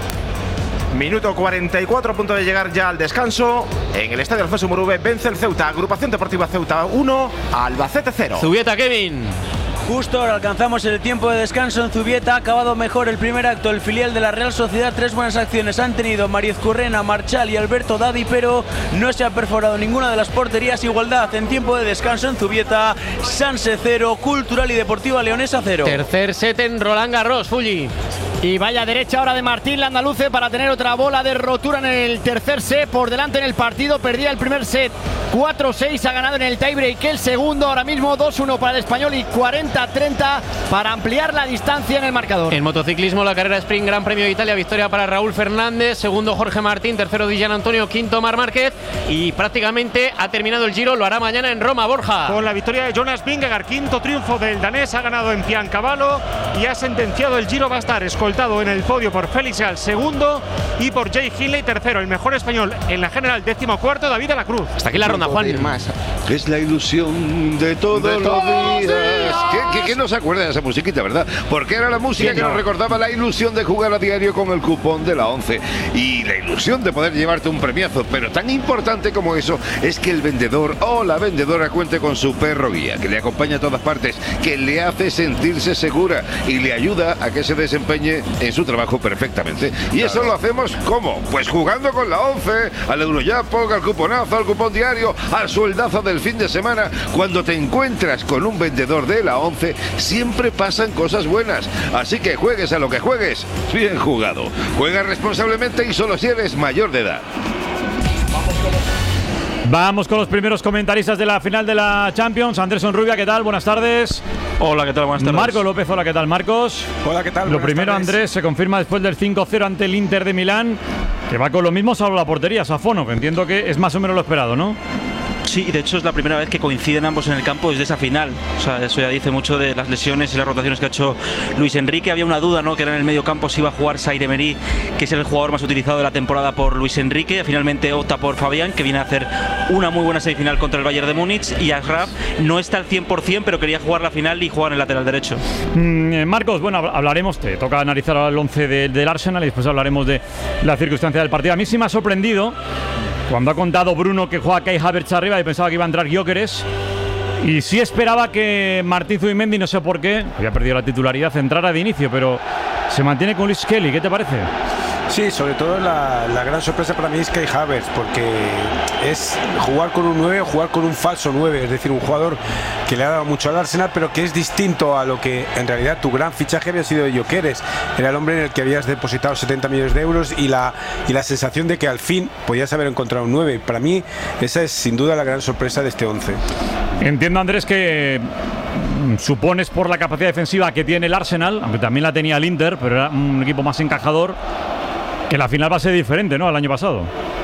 Minuto cuarenta y cuatro, a punto de llegar ya al descanso. En el estadio Alfonso Murube vence el Ceuta. Agrupación Deportiva Ceuta uno, Albacete cero. Zubieta, Kevin. Justo ahora alcanzamos el tiempo de descanso en Zubieta. Ha acabado mejor el primer acto. El filial de la Real Sociedad, tres buenas acciones han tenido Mariez Currena, Marchal y Alberto Dadi, pero no se ha perforado ninguna de las porterías. Igualdad en tiempo de descanso en Zubieta. Sanse cero, Cultural y Deportiva Leonesa cero. Tercer set en Roland Garros, Fulli. Y vaya derecha ahora de Martín Landaluce para tener otra bola de rotura en el tercer set. Por delante en el partido, perdía el primer set cuatro seis, ha ganado en el tiebreak el segundo. Ahora mismo dos uno para el español y cuarenta treinta para ampliar la distancia en el marcador. En motociclismo, la carrera Sprint Gran Premio de Italia, victoria para Raúl Fernández, segundo Jorge Martín, tercero Dillan Antonio, quinto Mar Márquez y prácticamente ha terminado el Giro, lo hará mañana en Roma, Borja. Con la victoria de Jonas Vingegaard, quinto triunfo del danés, ha ganado en Piancavallo y ha sentenciado el Giro. Va a estar escoltado en el podio por Félix Gall, segundo, y por Jay Hindley, tercero. El mejor español en la general, décimo cuarto, David de la Cruz. Hasta aquí la ronda, Juan. Es la ilusión de todos, De los todos días. los días. ¿Qué, qué, qué nos acuerda de esa musiquita, verdad? Porque era la música Sí, que no. nos recordaba la ilusión de jugar a diario con el cupón de la once. Y la ilusión de poder llevarte un premiazo. Pero tan importante como eso es que el vendedor o la vendedora cuente con su perro guía, que le acompaña a todas partes, que le hace sentirse segura y le ayuda a que se desempeñe en su trabajo perfectamente. Y eso lo hacemos ¿cómo? Pues jugando con la once, al Eurojackpot, al cuponazo, al cupón diario, al sueldazo del fin de semana. Cuando te encuentras con un vendedor de la once, siempre pasan cosas buenas. Así que juegues a lo que juegues, bien jugado. Juega responsablemente y solo si eres mayor de edad. Vamos con los primeros comentaristas de la final de la Champions. Andrés Onrubia, ¿qué tal? Buenas tardes. Hola, ¿qué tal? Buenas tardes. Marcos López, hola, ¿qué tal, Marcos? Hola, ¿qué tal? Lo Buenas primero, tardes. Andrés, se confirma después del cinco cero ante el Inter de Milán, que va con lo mismo salvo la portería, Safonov. Entiendo que es más o menos lo esperado, ¿no? Sí, de hecho es la primera vez que coinciden ambos en el campo desde esa final. O sea, eso ya dice mucho de las lesiones y las rotaciones que ha hecho Luis Enrique. Había una duda, ¿no?, que era en el medio campo si iba a jugar Zaire Emery, que es el jugador más utilizado de la temporada por Luis Enrique. Finalmente opta por Fabián, que viene a hacer una muy buena semifinal contra el Bayern de Múnich. Y Ashraf no está al cien por cien, pero quería jugar la final y jugar en el lateral derecho. Mm, eh, Marcos, bueno, hablaremos, te toca analizar el once de, del Arsenal y después hablaremos de la circunstancia del partido. A mí sí me ha sorprendido cuando ha contado Bruno que juega Kai Havertz arriba y pensaba que iba a entrar Gyökeres. Y sí esperaba que Martín Zubimendi, no sé por qué, había perdido la titularidad, entrara de inicio, pero se mantiene con Luis Kelly. ¿Qué te parece? Sí, sobre todo la, la gran sorpresa para mí es Kai Havertz, porque es jugar con un nueve o jugar con un falso nueve, es decir, un jugador que le ha dado mucho al Arsenal, pero que es distinto a lo que en realidad tu gran fichaje había sido Gyökeres. Era el hombre en el que habías depositado setenta millones de euros y la, y la sensación de que al fin podías haber encontrado un nueve. Para mí esa es sin duda la gran sorpresa de este once. Entiendo, Andrés, que supones por la capacidad defensiva que tiene el Arsenal, aunque también la tenía el Inter, pero era un equipo más encajador, que la final va a ser diferente, ¿no?, al año pasado.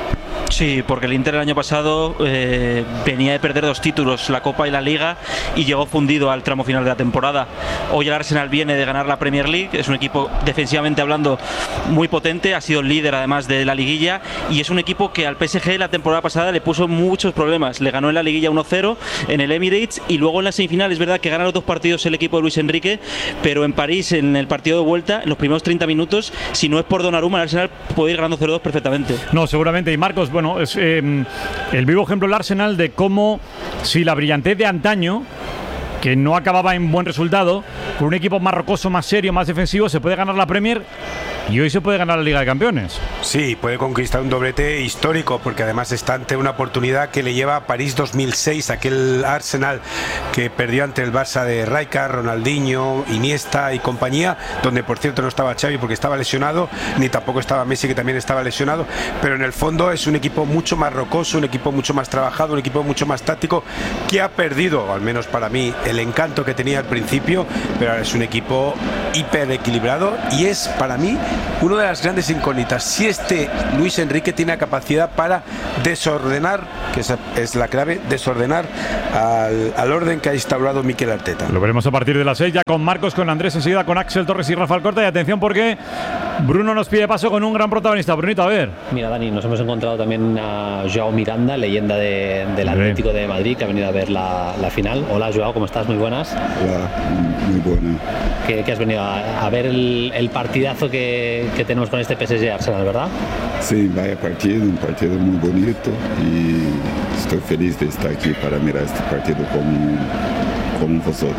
Sí, porque el Inter el año pasado eh, venía de perder dos títulos, la Copa y la Liga, y llegó fundido al tramo final de la temporada. Hoy el Arsenal viene de ganar la Premier League, es un equipo defensivamente hablando muy potente, ha sido el líder además de la liguilla, y es un equipo que al P S G la temporada pasada le puso muchos problemas. Le ganó en la liguilla uno cero en el Emirates, y luego en la semifinal es verdad que gana los dos partidos el equipo de Luis Enrique, pero en París, en el partido de vuelta, en los primeros treinta minutos, si no es por Donnarumma, el Arsenal puede ir ganando cero dos perfectamente. No, seguramente. Y Marcos, bueno, es eh, el vivo ejemplo del Arsenal de cómo, si la brillantez de antaño, que no acababa en buen resultado, con un equipo más rocoso, más serio, más defensivo, se puede ganar la Premier. Y hoy se puede ganar la Liga de Campeones. Sí, puede conquistar un doblete histórico, porque además está ante una oportunidad que le lleva a París dos mil seis, aquel Arsenal que perdió ante el Barça de Rijkaard, Ronaldinho, Iniesta y compañía, donde por cierto no estaba Xavi porque estaba lesionado, ni tampoco estaba Messi, que también estaba lesionado, pero en el fondo es un equipo mucho más rocoso, un equipo mucho más trabajado, un equipo mucho más táctico, que ha perdido, al menos para mí, el encanto que tenía al principio, pero ahora es un equipo hiper equilibrado y es para mí una de las grandes incógnitas, si este Luis Enrique tiene la capacidad para desordenar, que esa es la clave, desordenar al, al orden que ha instaurado Mikel Arteta. Lo veremos a partir de las seis, ya con Marcos, con Andrés, enseguida con Axel Torres y Rafael Corta. Y atención porque Bruno nos pide paso con un gran protagonista. Brunito, a ver. Mira, Dani, nos hemos encontrado también a Joao Miranda, leyenda de, del Atlético de Madrid, que ha venido a ver la, la final. Hola, Joao, ¿cómo estás? Muy buenas. Hola, muy buena. Que, que has venido a, a ver el, el partidazo que que tenemos con este P S G Arsenal, ¿verdad? Sí, vaya partido, un partido muy bonito y estoy feliz de estar aquí para mirar este partido con, con vosotros.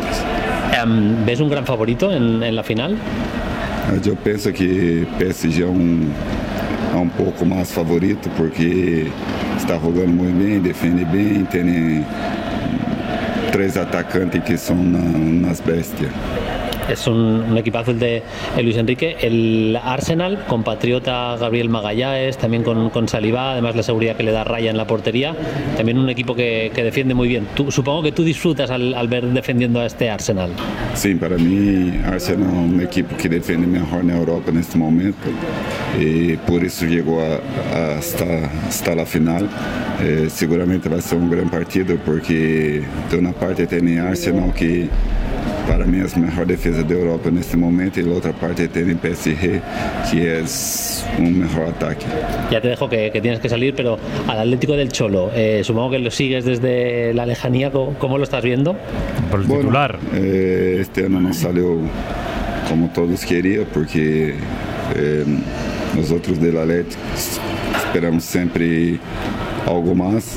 Um, ¿Ves un gran favorito en, en la final? Yo pienso que P S G es un, es un poco más favorito porque está jugando muy bien, defiende bien, tiene tres atacantes que son unas bestias. Es un, un equipazo el de el Luis Enrique. El Arsenal, compatriota Gabriel Magalhães, también con, con Saliba, además la seguridad que le da Raya en la portería. También un equipo que, que defiende muy bien. Tú, supongo que tú disfrutas al, al ver defendiendo a este Arsenal. Sí, para mí Arsenal es un equipo que defiende mejor en Europa en este momento y por eso llegó a, a hasta, hasta la final. Eh, seguramente va a ser un gran partido porque de una parte tiene Arsenal que para mí es la mejor defensa de Europa en este momento y la otra parte tiene P S G que es un mejor ataque. Ya te dejo que, que tienes que salir, pero al Atlético del Cholo, eh, supongo que lo sigues desde la lejanía. ¿Cómo, cómo lo estás viendo? Por el bueno, titular. Eh, este año no salió como todos querían porque eh, nosotros del Atlético esperamos siempre algo más,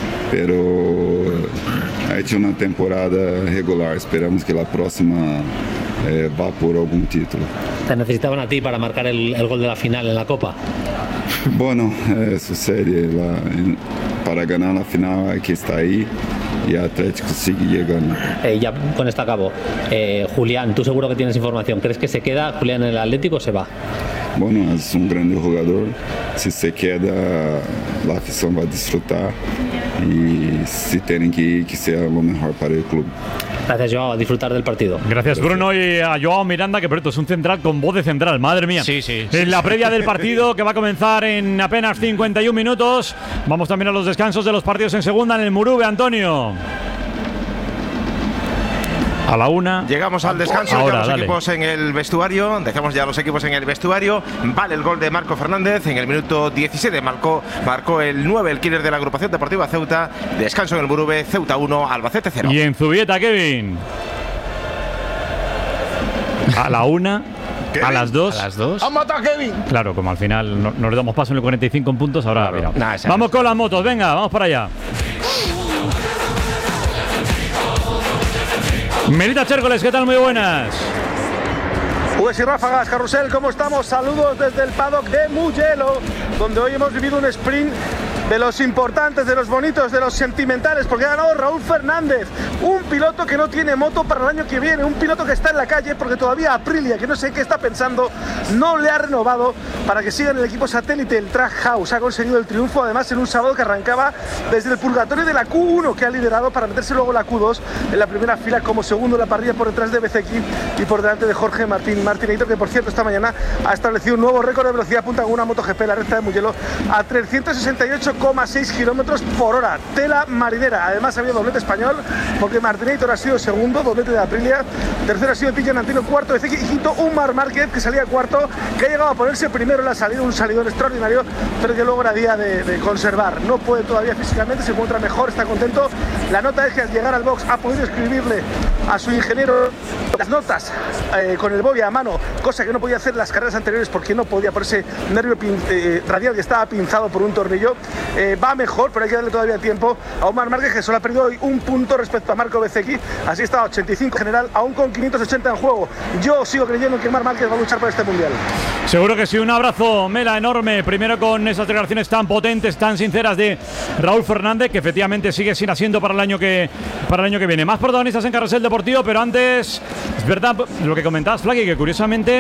pero ha hecho una temporada regular. Esperamos que la próxima eh, va por algún título. ¿Te necesitaban a ti para marcar el, el gol de la final en la Copa? Bueno, eso sería. La, para ganar la final hay que estar ahí y Atlético sigue llegando. Eh, ya con esto acabo. Eh, Julián, tú seguro que tienes información. ¿Crees que se queda Julián en el Atlético o se va? Bueno, es un grande jugador. Si se queda, la afición va a disfrutar. Y si tienen que ir, que sea lo mejor para el club. Gracias, Joao, a disfrutar del partido. Gracias, Bruno, y a Joao Miranda, que por cierto es un central con voz de central, madre mía. Sí, sí. En la previa del partido, que va a comenzar en apenas cincuenta y un minutos. Vamos también a los descansos de los partidos en segunda en el Murube, Antonio. A la una. Llegamos al descanso, Ahora, ya los dale. equipos en el vestuario. Dejamos ya los equipos en el vestuario. Vale el gol de Marco Fernández en el minuto diecisiete. Marcó, marcó el nueve, el killer de la agrupación deportiva Ceuta. Descanso en el Murube, Ceuta uno, Albacete cero. Y en Zubieta, Kevin. A la una. A las dos. A las dos. ¡Han matado a Kevin! Claro, como al final no, nos damos paso en el cuarenta y cinco en puntos, ahora Claro. mira. Nah, Vamos con las motos, venga, vamos para allá. Melita Chércoles, ¿qué tal? Muy buenas. Pues y ráfagas, Carrusel, ¿cómo estamos? Saludos desde el paddock de Mugello, donde hoy hemos vivido un sprint de los importantes, de los bonitos, de los sentimentales, porque ha ganado Raúl Fernández, un piloto que no tiene moto para el año que viene, un piloto que está en la calle porque todavía Aprilia, que no sé qué está pensando, no le ha renovado para que siga en el equipo satélite, el Trackhouse. Ha conseguido el triunfo además en un sábado que arrancaba desde el purgatorio de la Q uno, que ha liderado para meterse luego la Q dos en la primera fila como segundo en la parrilla por detrás de Bezzecchi y por delante de Jorge Martín Martineito, que por cierto esta mañana ha establecido un nuevo récord de velocidad punta con una MotoGP, la recta de Mugello, a trescientos sesenta y ocho coma seis kilómetros por hora, tela marinera. Además ha habido doblete español porque Martineito ha sido segundo, doblete de Aprilia, tercero ha sido Tijan Antino, cuarto de Bezzecchi y quinto Umar Márquez, que salía cuarto, que ha llegado a ponerse primero en la salida, un salidón extraordinario, pero que luego era día de, de conservar. No puede todavía físicamente, se encuentra mejor, está contento. La nota es que al llegar al box ha podido escribirle a su ingeniero las notas eh, con el bobby a mano, cosa que no podía hacer en las carreras anteriores porque no podía por ese nervio pin, eh, radial que estaba pinzado por un tornillo. Eh, va mejor, pero hay que darle todavía tiempo a Omar Márquez, que solo ha perdido hoy un punto respecto a Marco Bezzecchi. Así está ochenta y cinco general, aún con quinientos ochenta en juego. Yo sigo creyendo que Omar Márquez va a luchar por este mundial. Seguro que sí. Un abrazo, Mela, enorme. Primero con esas declaraciones tan potentes, tan sinceras de Raúl Fernández, que efectivamente sigue sin asiento para el año que para el año que viene. Más protagonistas en Carrusel Deportivo, pero antes, es verdad lo que comentabas, Flaqui, que curiosamente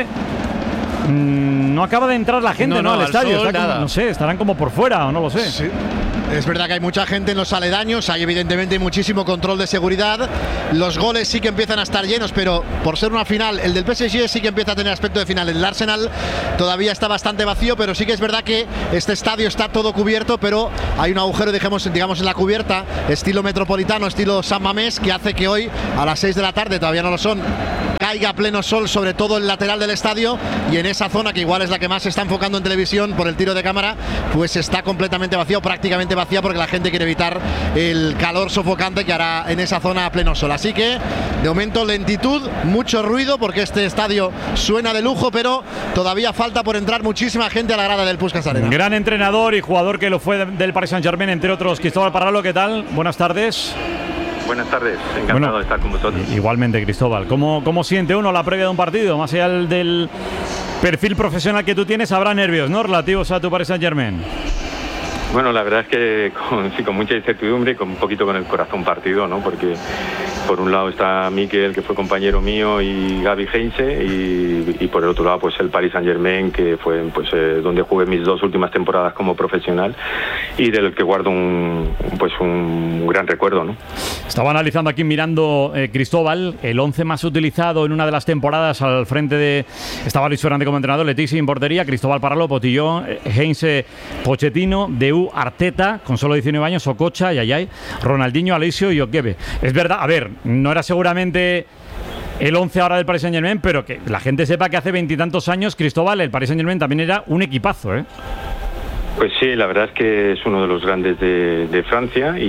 mmm, no acaba de entrar la gente, ¿no? no, no al, al estadio. Sol, Está como, no sé, estarán como por fuera, o no lo sé. Sí. Es verdad que hay mucha gente en los aledaños, hay evidentemente muchísimo control de seguridad. Los goles sí que empiezan a estar llenos, pero por ser una final, el del P S G sí que empieza a tener aspecto de final. El Arsenal todavía está bastante vacío, pero sí que es verdad que este estadio está todo cubierto, pero hay un agujero, digamos, digamos en la cubierta, estilo metropolitano, estilo San Mamés, que hace que hoy a las seis de la tarde, todavía no lo son, caiga pleno sol sobre todo el lateral del estadio, y en esa zona, que igual es la que más se está enfocando en televisión por el tiro de cámara, pues está completamente vacío, prácticamente vacía, porque la gente quiere evitar el calor sofocante que hará en esa zona a pleno sol. Así que de momento lentitud, mucho ruido, porque este estadio suena de lujo, pero todavía falta por entrar muchísima gente a la grada del Puskás Arena. Gran entrenador y jugador que lo fue del Paris Saint-Germain, entre otros, Cristóbal Parralo. ¿Qué tal? Buenas tardes. Buenas tardes, encantado bueno, de estar con vosotros. Igualmente, Cristóbal. ¿Cómo, ¿Cómo siente uno la previa de un partido? Más allá del perfil profesional que tú tienes, habrá nervios, ¿no?, relativos a tu Paris Saint-Germain. Bueno, la verdad es que con, sí, con mucha incertidumbre y con un poquito con el corazón partido, ¿no? Porque por un lado está Mikel, que fue compañero mío, y Gaby Heinze, y, y por el otro lado pues el Paris Saint-Germain, que fue pues eh, donde jugué mis dos últimas temporadas como profesional y del que guardo un pues un gran recuerdo, ¿no? Estaba analizando aquí, mirando eh, Cristóbal, el once más utilizado en una de las temporadas al frente de... Estaba Luis Fernández como entrenador, Letici en portería, Cristóbal Parralo, Potillón, eh, Heinze, Pochettino, De Arteta, con solo diecinueve años, Okocha, Yayay, Ronaldinho, Alessio y Okebe. Es verdad, a ver, no era seguramente el once ahora del Paris Saint-Germain, pero que la gente sepa que hace veintitantos años, Cristóbal, el Paris Saint-Germain también era un equipazo, ¿eh? Pues sí, la verdad es que es uno de los grandes de, de Francia y,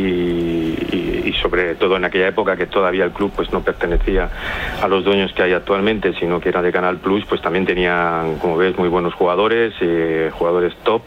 y, y sobre todo en aquella época que todavía el club pues no pertenecía a los dueños que hay actualmente, sino que era de Canal Plus, pues también tenían, como ves, muy buenos jugadores, eh, jugadores top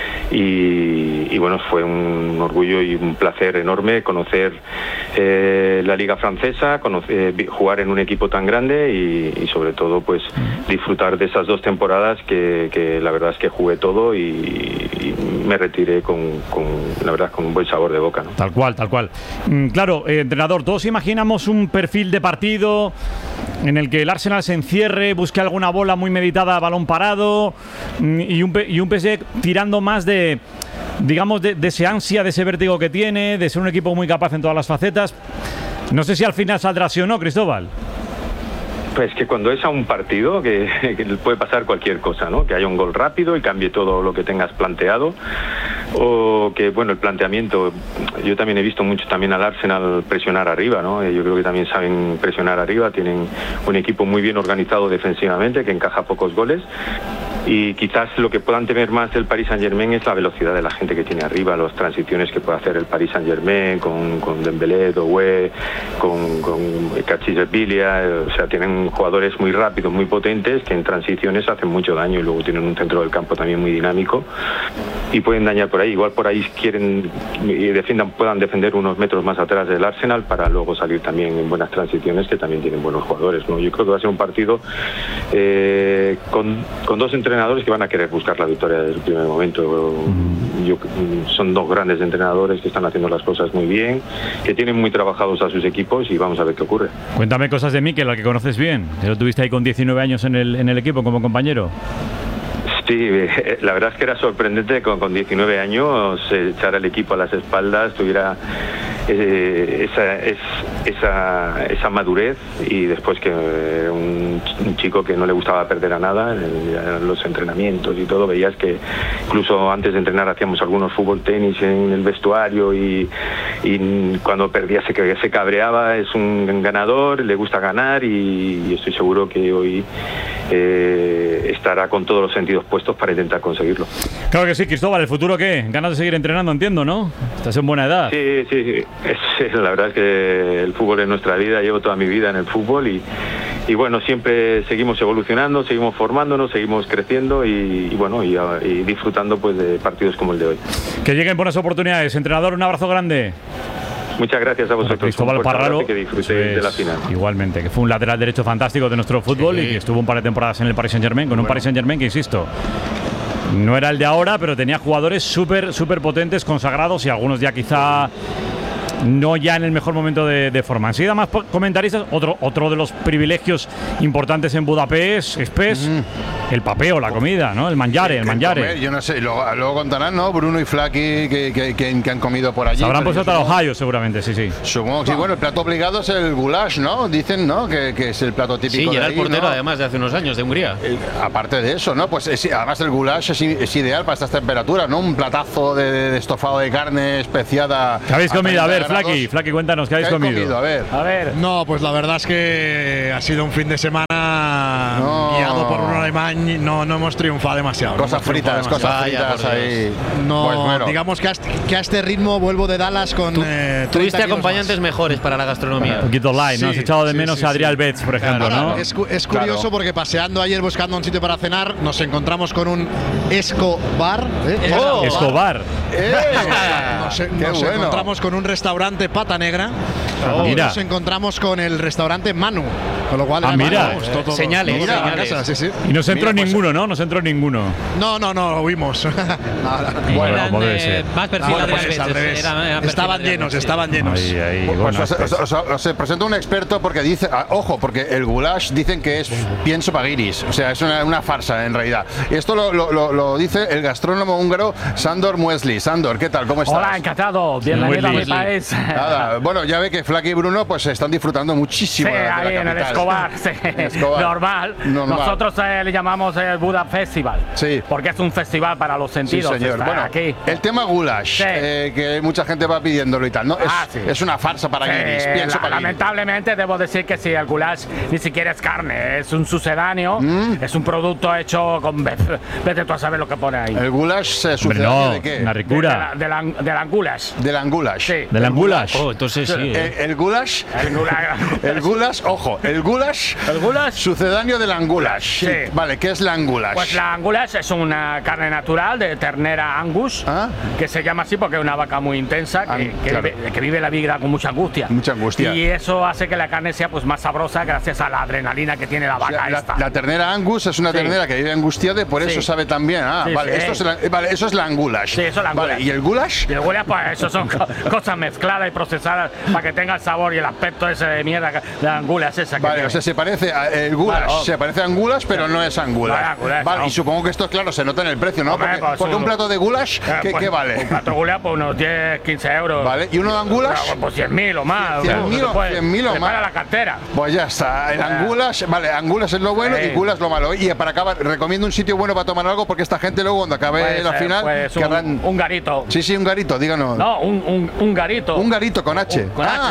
y, y bueno, fue un orgullo y un placer enorme conocer eh, la Liga Francesa, conocer, jugar en un equipo tan grande y, y sobre todo pues disfrutar de esas dos temporadas que, que la verdad es que jugué todo y, y me retiré con, con, la verdad, con un buen sabor de boca, ¿no? Tal cual, tal cual. Mm, claro, eh, entrenador, todos imaginamos un perfil de partido en el que el Arsenal se encierre, busque alguna bola muy meditada a balón parado mm, y, un, y un P S G tirando más de, digamos, de, de ese ansia, de ese vértigo que tiene, de ser un equipo muy capaz en todas las facetas. No sé si al final saldrá así o no, Cristóbal. Pues que cuando es a un partido que, que puede pasar cualquier cosa, ¿no? Que haya un gol rápido y cambie todo lo que tengas planteado, o que, bueno, el planteamiento, yo también he visto mucho también al Arsenal presionar arriba, ¿no? Yo creo que también saben presionar arriba, tienen un equipo muy bien organizado defensivamente que encaja pocos goles. Y quizás lo que puedan temer más del Paris Saint-Germain es la velocidad de la gente que tiene arriba, las transiciones que puede hacer el Paris Saint-Germain con, con Dembélé, Doué, con, con Kachizerbilia, o sea, tienen jugadores muy rápidos, muy potentes, que en transiciones hacen mucho daño y luego tienen un centro del campo también muy dinámico. y pueden dañar por ahí. Igual por ahí quieren y defiendan, puedan defender unos metros más atrás del Arsenal para luego salir también en buenas transiciones, que también tienen buenos jugadores, ¿no? Yo creo que va a ser un partido eh, con, con dos entrenadores que van a querer buscar la victoria desde el primer momento. Yo, son dos grandes entrenadores que están haciendo las cosas muy bien, que tienen muy trabajados a sus equipos y vamos a ver qué ocurre. Cuéntame cosas de Mikel, al que conoces bien, que lo tuviste ahí con diecinueve años en el, en el equipo como compañero. Sí, la verdad es que era sorprendente con, con diecinueve años eh, echar al equipo a las espaldas, tuviera eh, esa, es, esa, esa madurez, y después que eh, un, un chico que no le gustaba perder a nada en, en los entrenamientos y todo. Veías que incluso antes de entrenar hacíamos algunos fútbol tenis en el vestuario y, y cuando perdía se, se cabreaba. Es un ganador, le gusta ganar y, y estoy seguro que hoy eh, estará con todos los sentidos puestos para intentar conseguirlo. Claro que sí. Cristóbal, ¿el futuro qué? Ganas de seguir entrenando, entiendo, ¿no? Estás en buena edad. Sí, sí, sí. Es, la verdad es que el fútbol es nuestra vida, llevo toda mi vida en el fútbol y, y bueno, siempre seguimos evolucionando, seguimos formándonos, seguimos creciendo y, y bueno, y, y disfrutando pues de partidos como el de hoy. Que lleguen buenas oportunidades. Entrenador, un abrazo grande. Muchas gracias a vosotros. Cristóbal Parralo, que disfrutéis de la final. Igualmente, que fue un lateral derecho fantástico de nuestro fútbol, sí, y que estuvo un par de temporadas en el Paris Saint-Germain, con bueno. un Paris Saint-Germain que, insisto, no era el de ahora, pero tenía jugadores súper, súper potentes, consagrados, y algunos ya quizá no ya en el mejor momento de, de forma. Enseguida más comentaristas. Otro, otro de los privilegios importantes en Budapest es pues, mm. el papeo, la comida, ¿no? El mangiare, el mangiare. Comer, yo no sé, luego, luego contarán, ¿no? Bruno y Flaky que, que, que, que han comido por allí. Se habrán puesto hasta Ohio, seguramente, sí, sí. Supongo que sí. Bueno, el plato obligado es el goulash, ¿no? Dicen, ¿no? Que, que es el plato típico. Sí, de era ahí, el portero, ¿no? además, de hace unos años, de Hungría. El, aparte de eso, ¿no? Pues es, además el goulash es, es ideal para estas temperaturas, ¿no? Un platazo de, de estofado de carne especiada. ¿Qué habéis comido? A ver, Flaky, Flaky, cuéntanos. ¿Qué habéis comido? comido? A ver. A ver. No, pues la verdad es que ha sido un fin de semana no. guiado por un alemán. No, no hemos triunfado demasiado. Cosas no fritas, demasiado. cosas fritas Vaya, ahí. No, pues bueno. digamos que a, este, que a este ritmo vuelvo de Dallas con. Tú, eh, tuviste acompañantes más. mejores para la gastronomía. Un poquito light, ¿no? Sí, Has echado de sí, menos sí, a Adrián sí. Betts, por ejemplo, claro, ¿no? Es, es curioso claro. porque paseando ayer buscando un sitio para cenar, nos encontramos con un Escobar. ¿eh? Oh, Escobar. Eh, nos nos bueno. encontramos con un restaurante Pata Negra. Oh, mira. Nos encontramos con el restaurante Manu, con lo cual ah, mira, vamos, todo, todo, señales, todo señales. Casa, sí, sí. Y no se entró mira, ninguno, pues, ¿no? No se entró ninguno. No, no, no, lo vimos. Bueno, como debe ser. Más perfil no, pues es al revés. Era, era estaban llenos, sí. estaban llenos. Ahí, ahí, pues bueno, os, os, os, os presento un experto porque dice, ah, ojo, porque el goulash dicen que es pienso paguiris, o sea, es una, una farsa en realidad. Esto lo, lo, lo, lo dice el gastrónomo húngaro Sándor Muesli. Sándor, ¿qué tal? ¿Cómo estás? Hola, encantado. Bienvenido a mi país. Nada, bueno, ya ve que Flaky y Bruno pues están disfrutando muchísimo. Sí, de la ahí en el Escobar, sí. Escobar. Normal. Normal. Nosotros eh, le llamamos el Buda Festival. Sí. Porque es un festival para los sentidos. Sí, señor. Bueno, aquí. El tema goulash, sí. eh, que mucha gente va pidiéndolo y tal, ¿no? Es, ah, sí. es una farsa para guiris, sí, pienso la, para lamentablemente debo decir que sí, el goulash ni siquiera es carne, es un sucedáneo, mm. es un producto hecho con... Vete tú a saber lo que pone ahí. ¿El goulash es sucedáneo no, de qué? Una ricura. De, de, la, de, la, de la goulash. Del angulash. Sí. Del angulash. Oh, entonces sí. El, ¿eh? el goulash. El goulash. el goulash, ojo, el goulash. El goulash. Sucedáneo del angulash. Sí. sí. Vale, ¿qué es la angulash? Pues la angulash es una carne natural de ternera angus, ¿ah? que se llama así porque es una vaca muy intensa, que, An que, claro. vive, que vive la vida con mucha angustia. Mucha angustia. Y eso hace que la carne sea pues más sabrosa gracias a la adrenalina que tiene la vaca. O sea, esta. La, la ternera angus es una sí. ternera que vive angustiada y por eso sí. sabe tan bien. Ah, sí, vale, sí. Esto es la, vale, eso es la angulash. Sí, eso es la angulash. Vale, ¿y el goulash? Y el goulash, pues eso son co cosas mezcladas y procesadas para que tenga el sabor y el aspecto ese de mierda de la angulash esa. Vale, que o sea, se parece a el goulash, vale, se parece a angulash, pero no es angulash. No, angulash vale, no. Y supongo que esto, claro, se nota en el precio, ¿no? Hombre, porque, pues, porque un plato de goulash, eh, ¿qué, pues, ¿qué vale? Un plato de goulash, pues unos diez, quince euros. Vale, ¿y uno de angulash? Pues, pues cien mil o más. cien mil o más. Para la cartera. Pues ya está. El angulash, vale, angulash es lo bueno sí. y goulash lo malo. Y para acabar, recomiendo un sitio bueno para tomar algo porque esta gente luego cuando acabe pues, la final pues un, querrán... un garito. Sí, sí, un garito, díganos. No, un, un, un garito. Un garito con H. Un, con ah, H,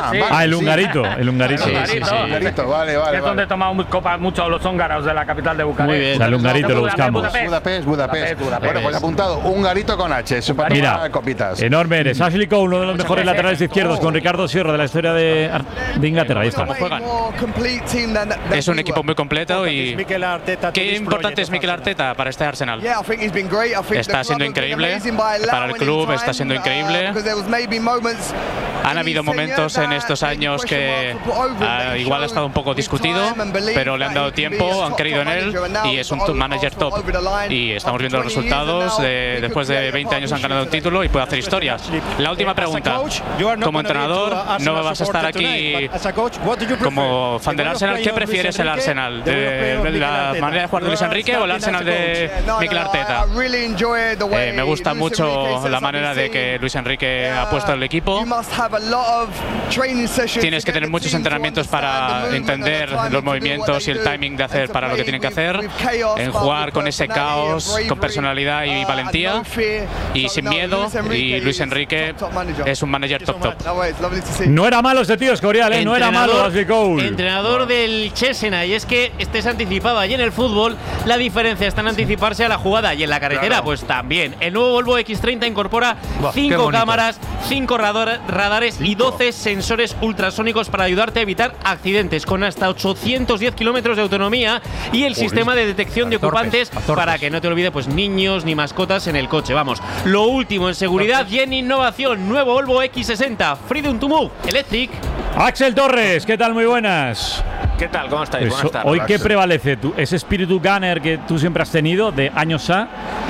Ah, sí. vale, Ah, el sí. hungarito, el hungarito. Sí, Sí, sí, sí, sí. sí. Hungarito, vale, vale. Que es donde tomamos copas muchos los húngaros de la capital de Bucarest. Muy bien. O sea, el hungarito lo buscamos. Budapest, Budapest. Budapest, Budapest. Bueno, pues apuntado, hungarito con H, eso para Mira, tomar copitas. enorme eres. Ashley Cole, uno de los mejores laterales izquierdos, con Ricardo Sierra de la historia de, de Inglaterra. Ahí está. Es un equipo muy completo y qué importante es Mikel Arteta para este Arsenal. Está siendo increíble para el club, está siendo increíble. Han habido momentos en estos años que uh, igual ha estado un poco discutido, pero le han dado tiempo, han creído en él y es un manager top. Y estamos viendo los resultados. De, después de veinte años han ganado un título y puede hacer historias. La última pregunta. Como entrenador, no vas a estar aquí como fan del Arsenal. ¿Qué prefieres el Arsenal? ¿De, de la manera de jugar de Luis Enrique o el Arsenal de Mikel Arteta? Eh, me gusta mucho la manera de que Luis Enrique ha puesto el equipo. Tienes que tener muchos entrenamientos para entender los movimientos y el timing de hacer para lo que tienen que hacer, en jugar con ese caos, con personalidad y valentía y sin miedo. Y Luis Enrique es un manager top top. No era malo este tío, Escorial, ¿eh? No era malo Ashley Cole. Entrenador del Chesena, y es que este se anticipaba y en el fútbol la diferencia está en anticiparse a la jugada, y en la carretera Claro. pues también. El nuevo Volvo equis treinta incorpora Buah, qué cinco bonito. cámaras, cinco radar- radares y doce sensores ultrasónicos para ayudarte a evitar accidentes, con hasta ochocientos diez kilómetros de autonomía, y el Joder. sistema de detección de A torpes, ocupantes a torpes. para que no te olvides pues niños ni mascotas en el coche. Vamos, lo último en seguridad y en innovación. Nuevo Volvo equis sesenta Freedom to Move Electric. Axel Torres, ¿qué tal? Muy buenas. ¿Qué tal? ¿Cómo estáis? Eso, Buenas tardes. ¿Hoy qué prevalece? ¿Tú, ¿Ese espíritu gunner que tú siempre has tenido de años A?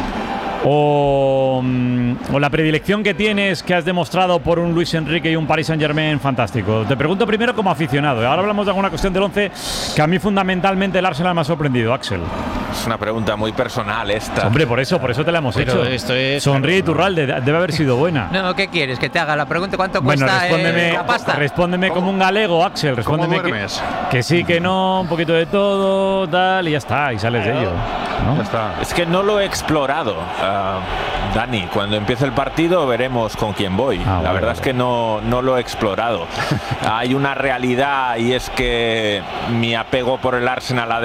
O, mm, o la predilección que tienes, que has demostrado por un Luis Enrique y un Paris Saint-Germain fantástico? Te pregunto primero como aficionado. Ahora hablamos de alguna cuestión del once que a mí fundamentalmente el Arsenal me ha sorprendido, Axel. Es una pregunta muy personal esta. Hombre, por eso, por eso te la hemos Pero hecho. esto es- Sonríe, Iturralde, debe haber sido buena. No, ¿qué quieres? ¿Que te haga la pregunta? ¿Cuánto Bueno, cuesta respóndeme, eh, la pasta? respóndeme como un galego, Axel. Respóndeme que, duermes? que sí, que no, un poquito de todo, tal, y ya está, y sales de ello. ¿no? Es que no lo he explorado, ah, Dani. Cuando empiece el partido veremos con quién voy. Ah, la vale, verdad vale. es que no, no lo he explorado. Hay una realidad y es que mi apego por el Arsenal ha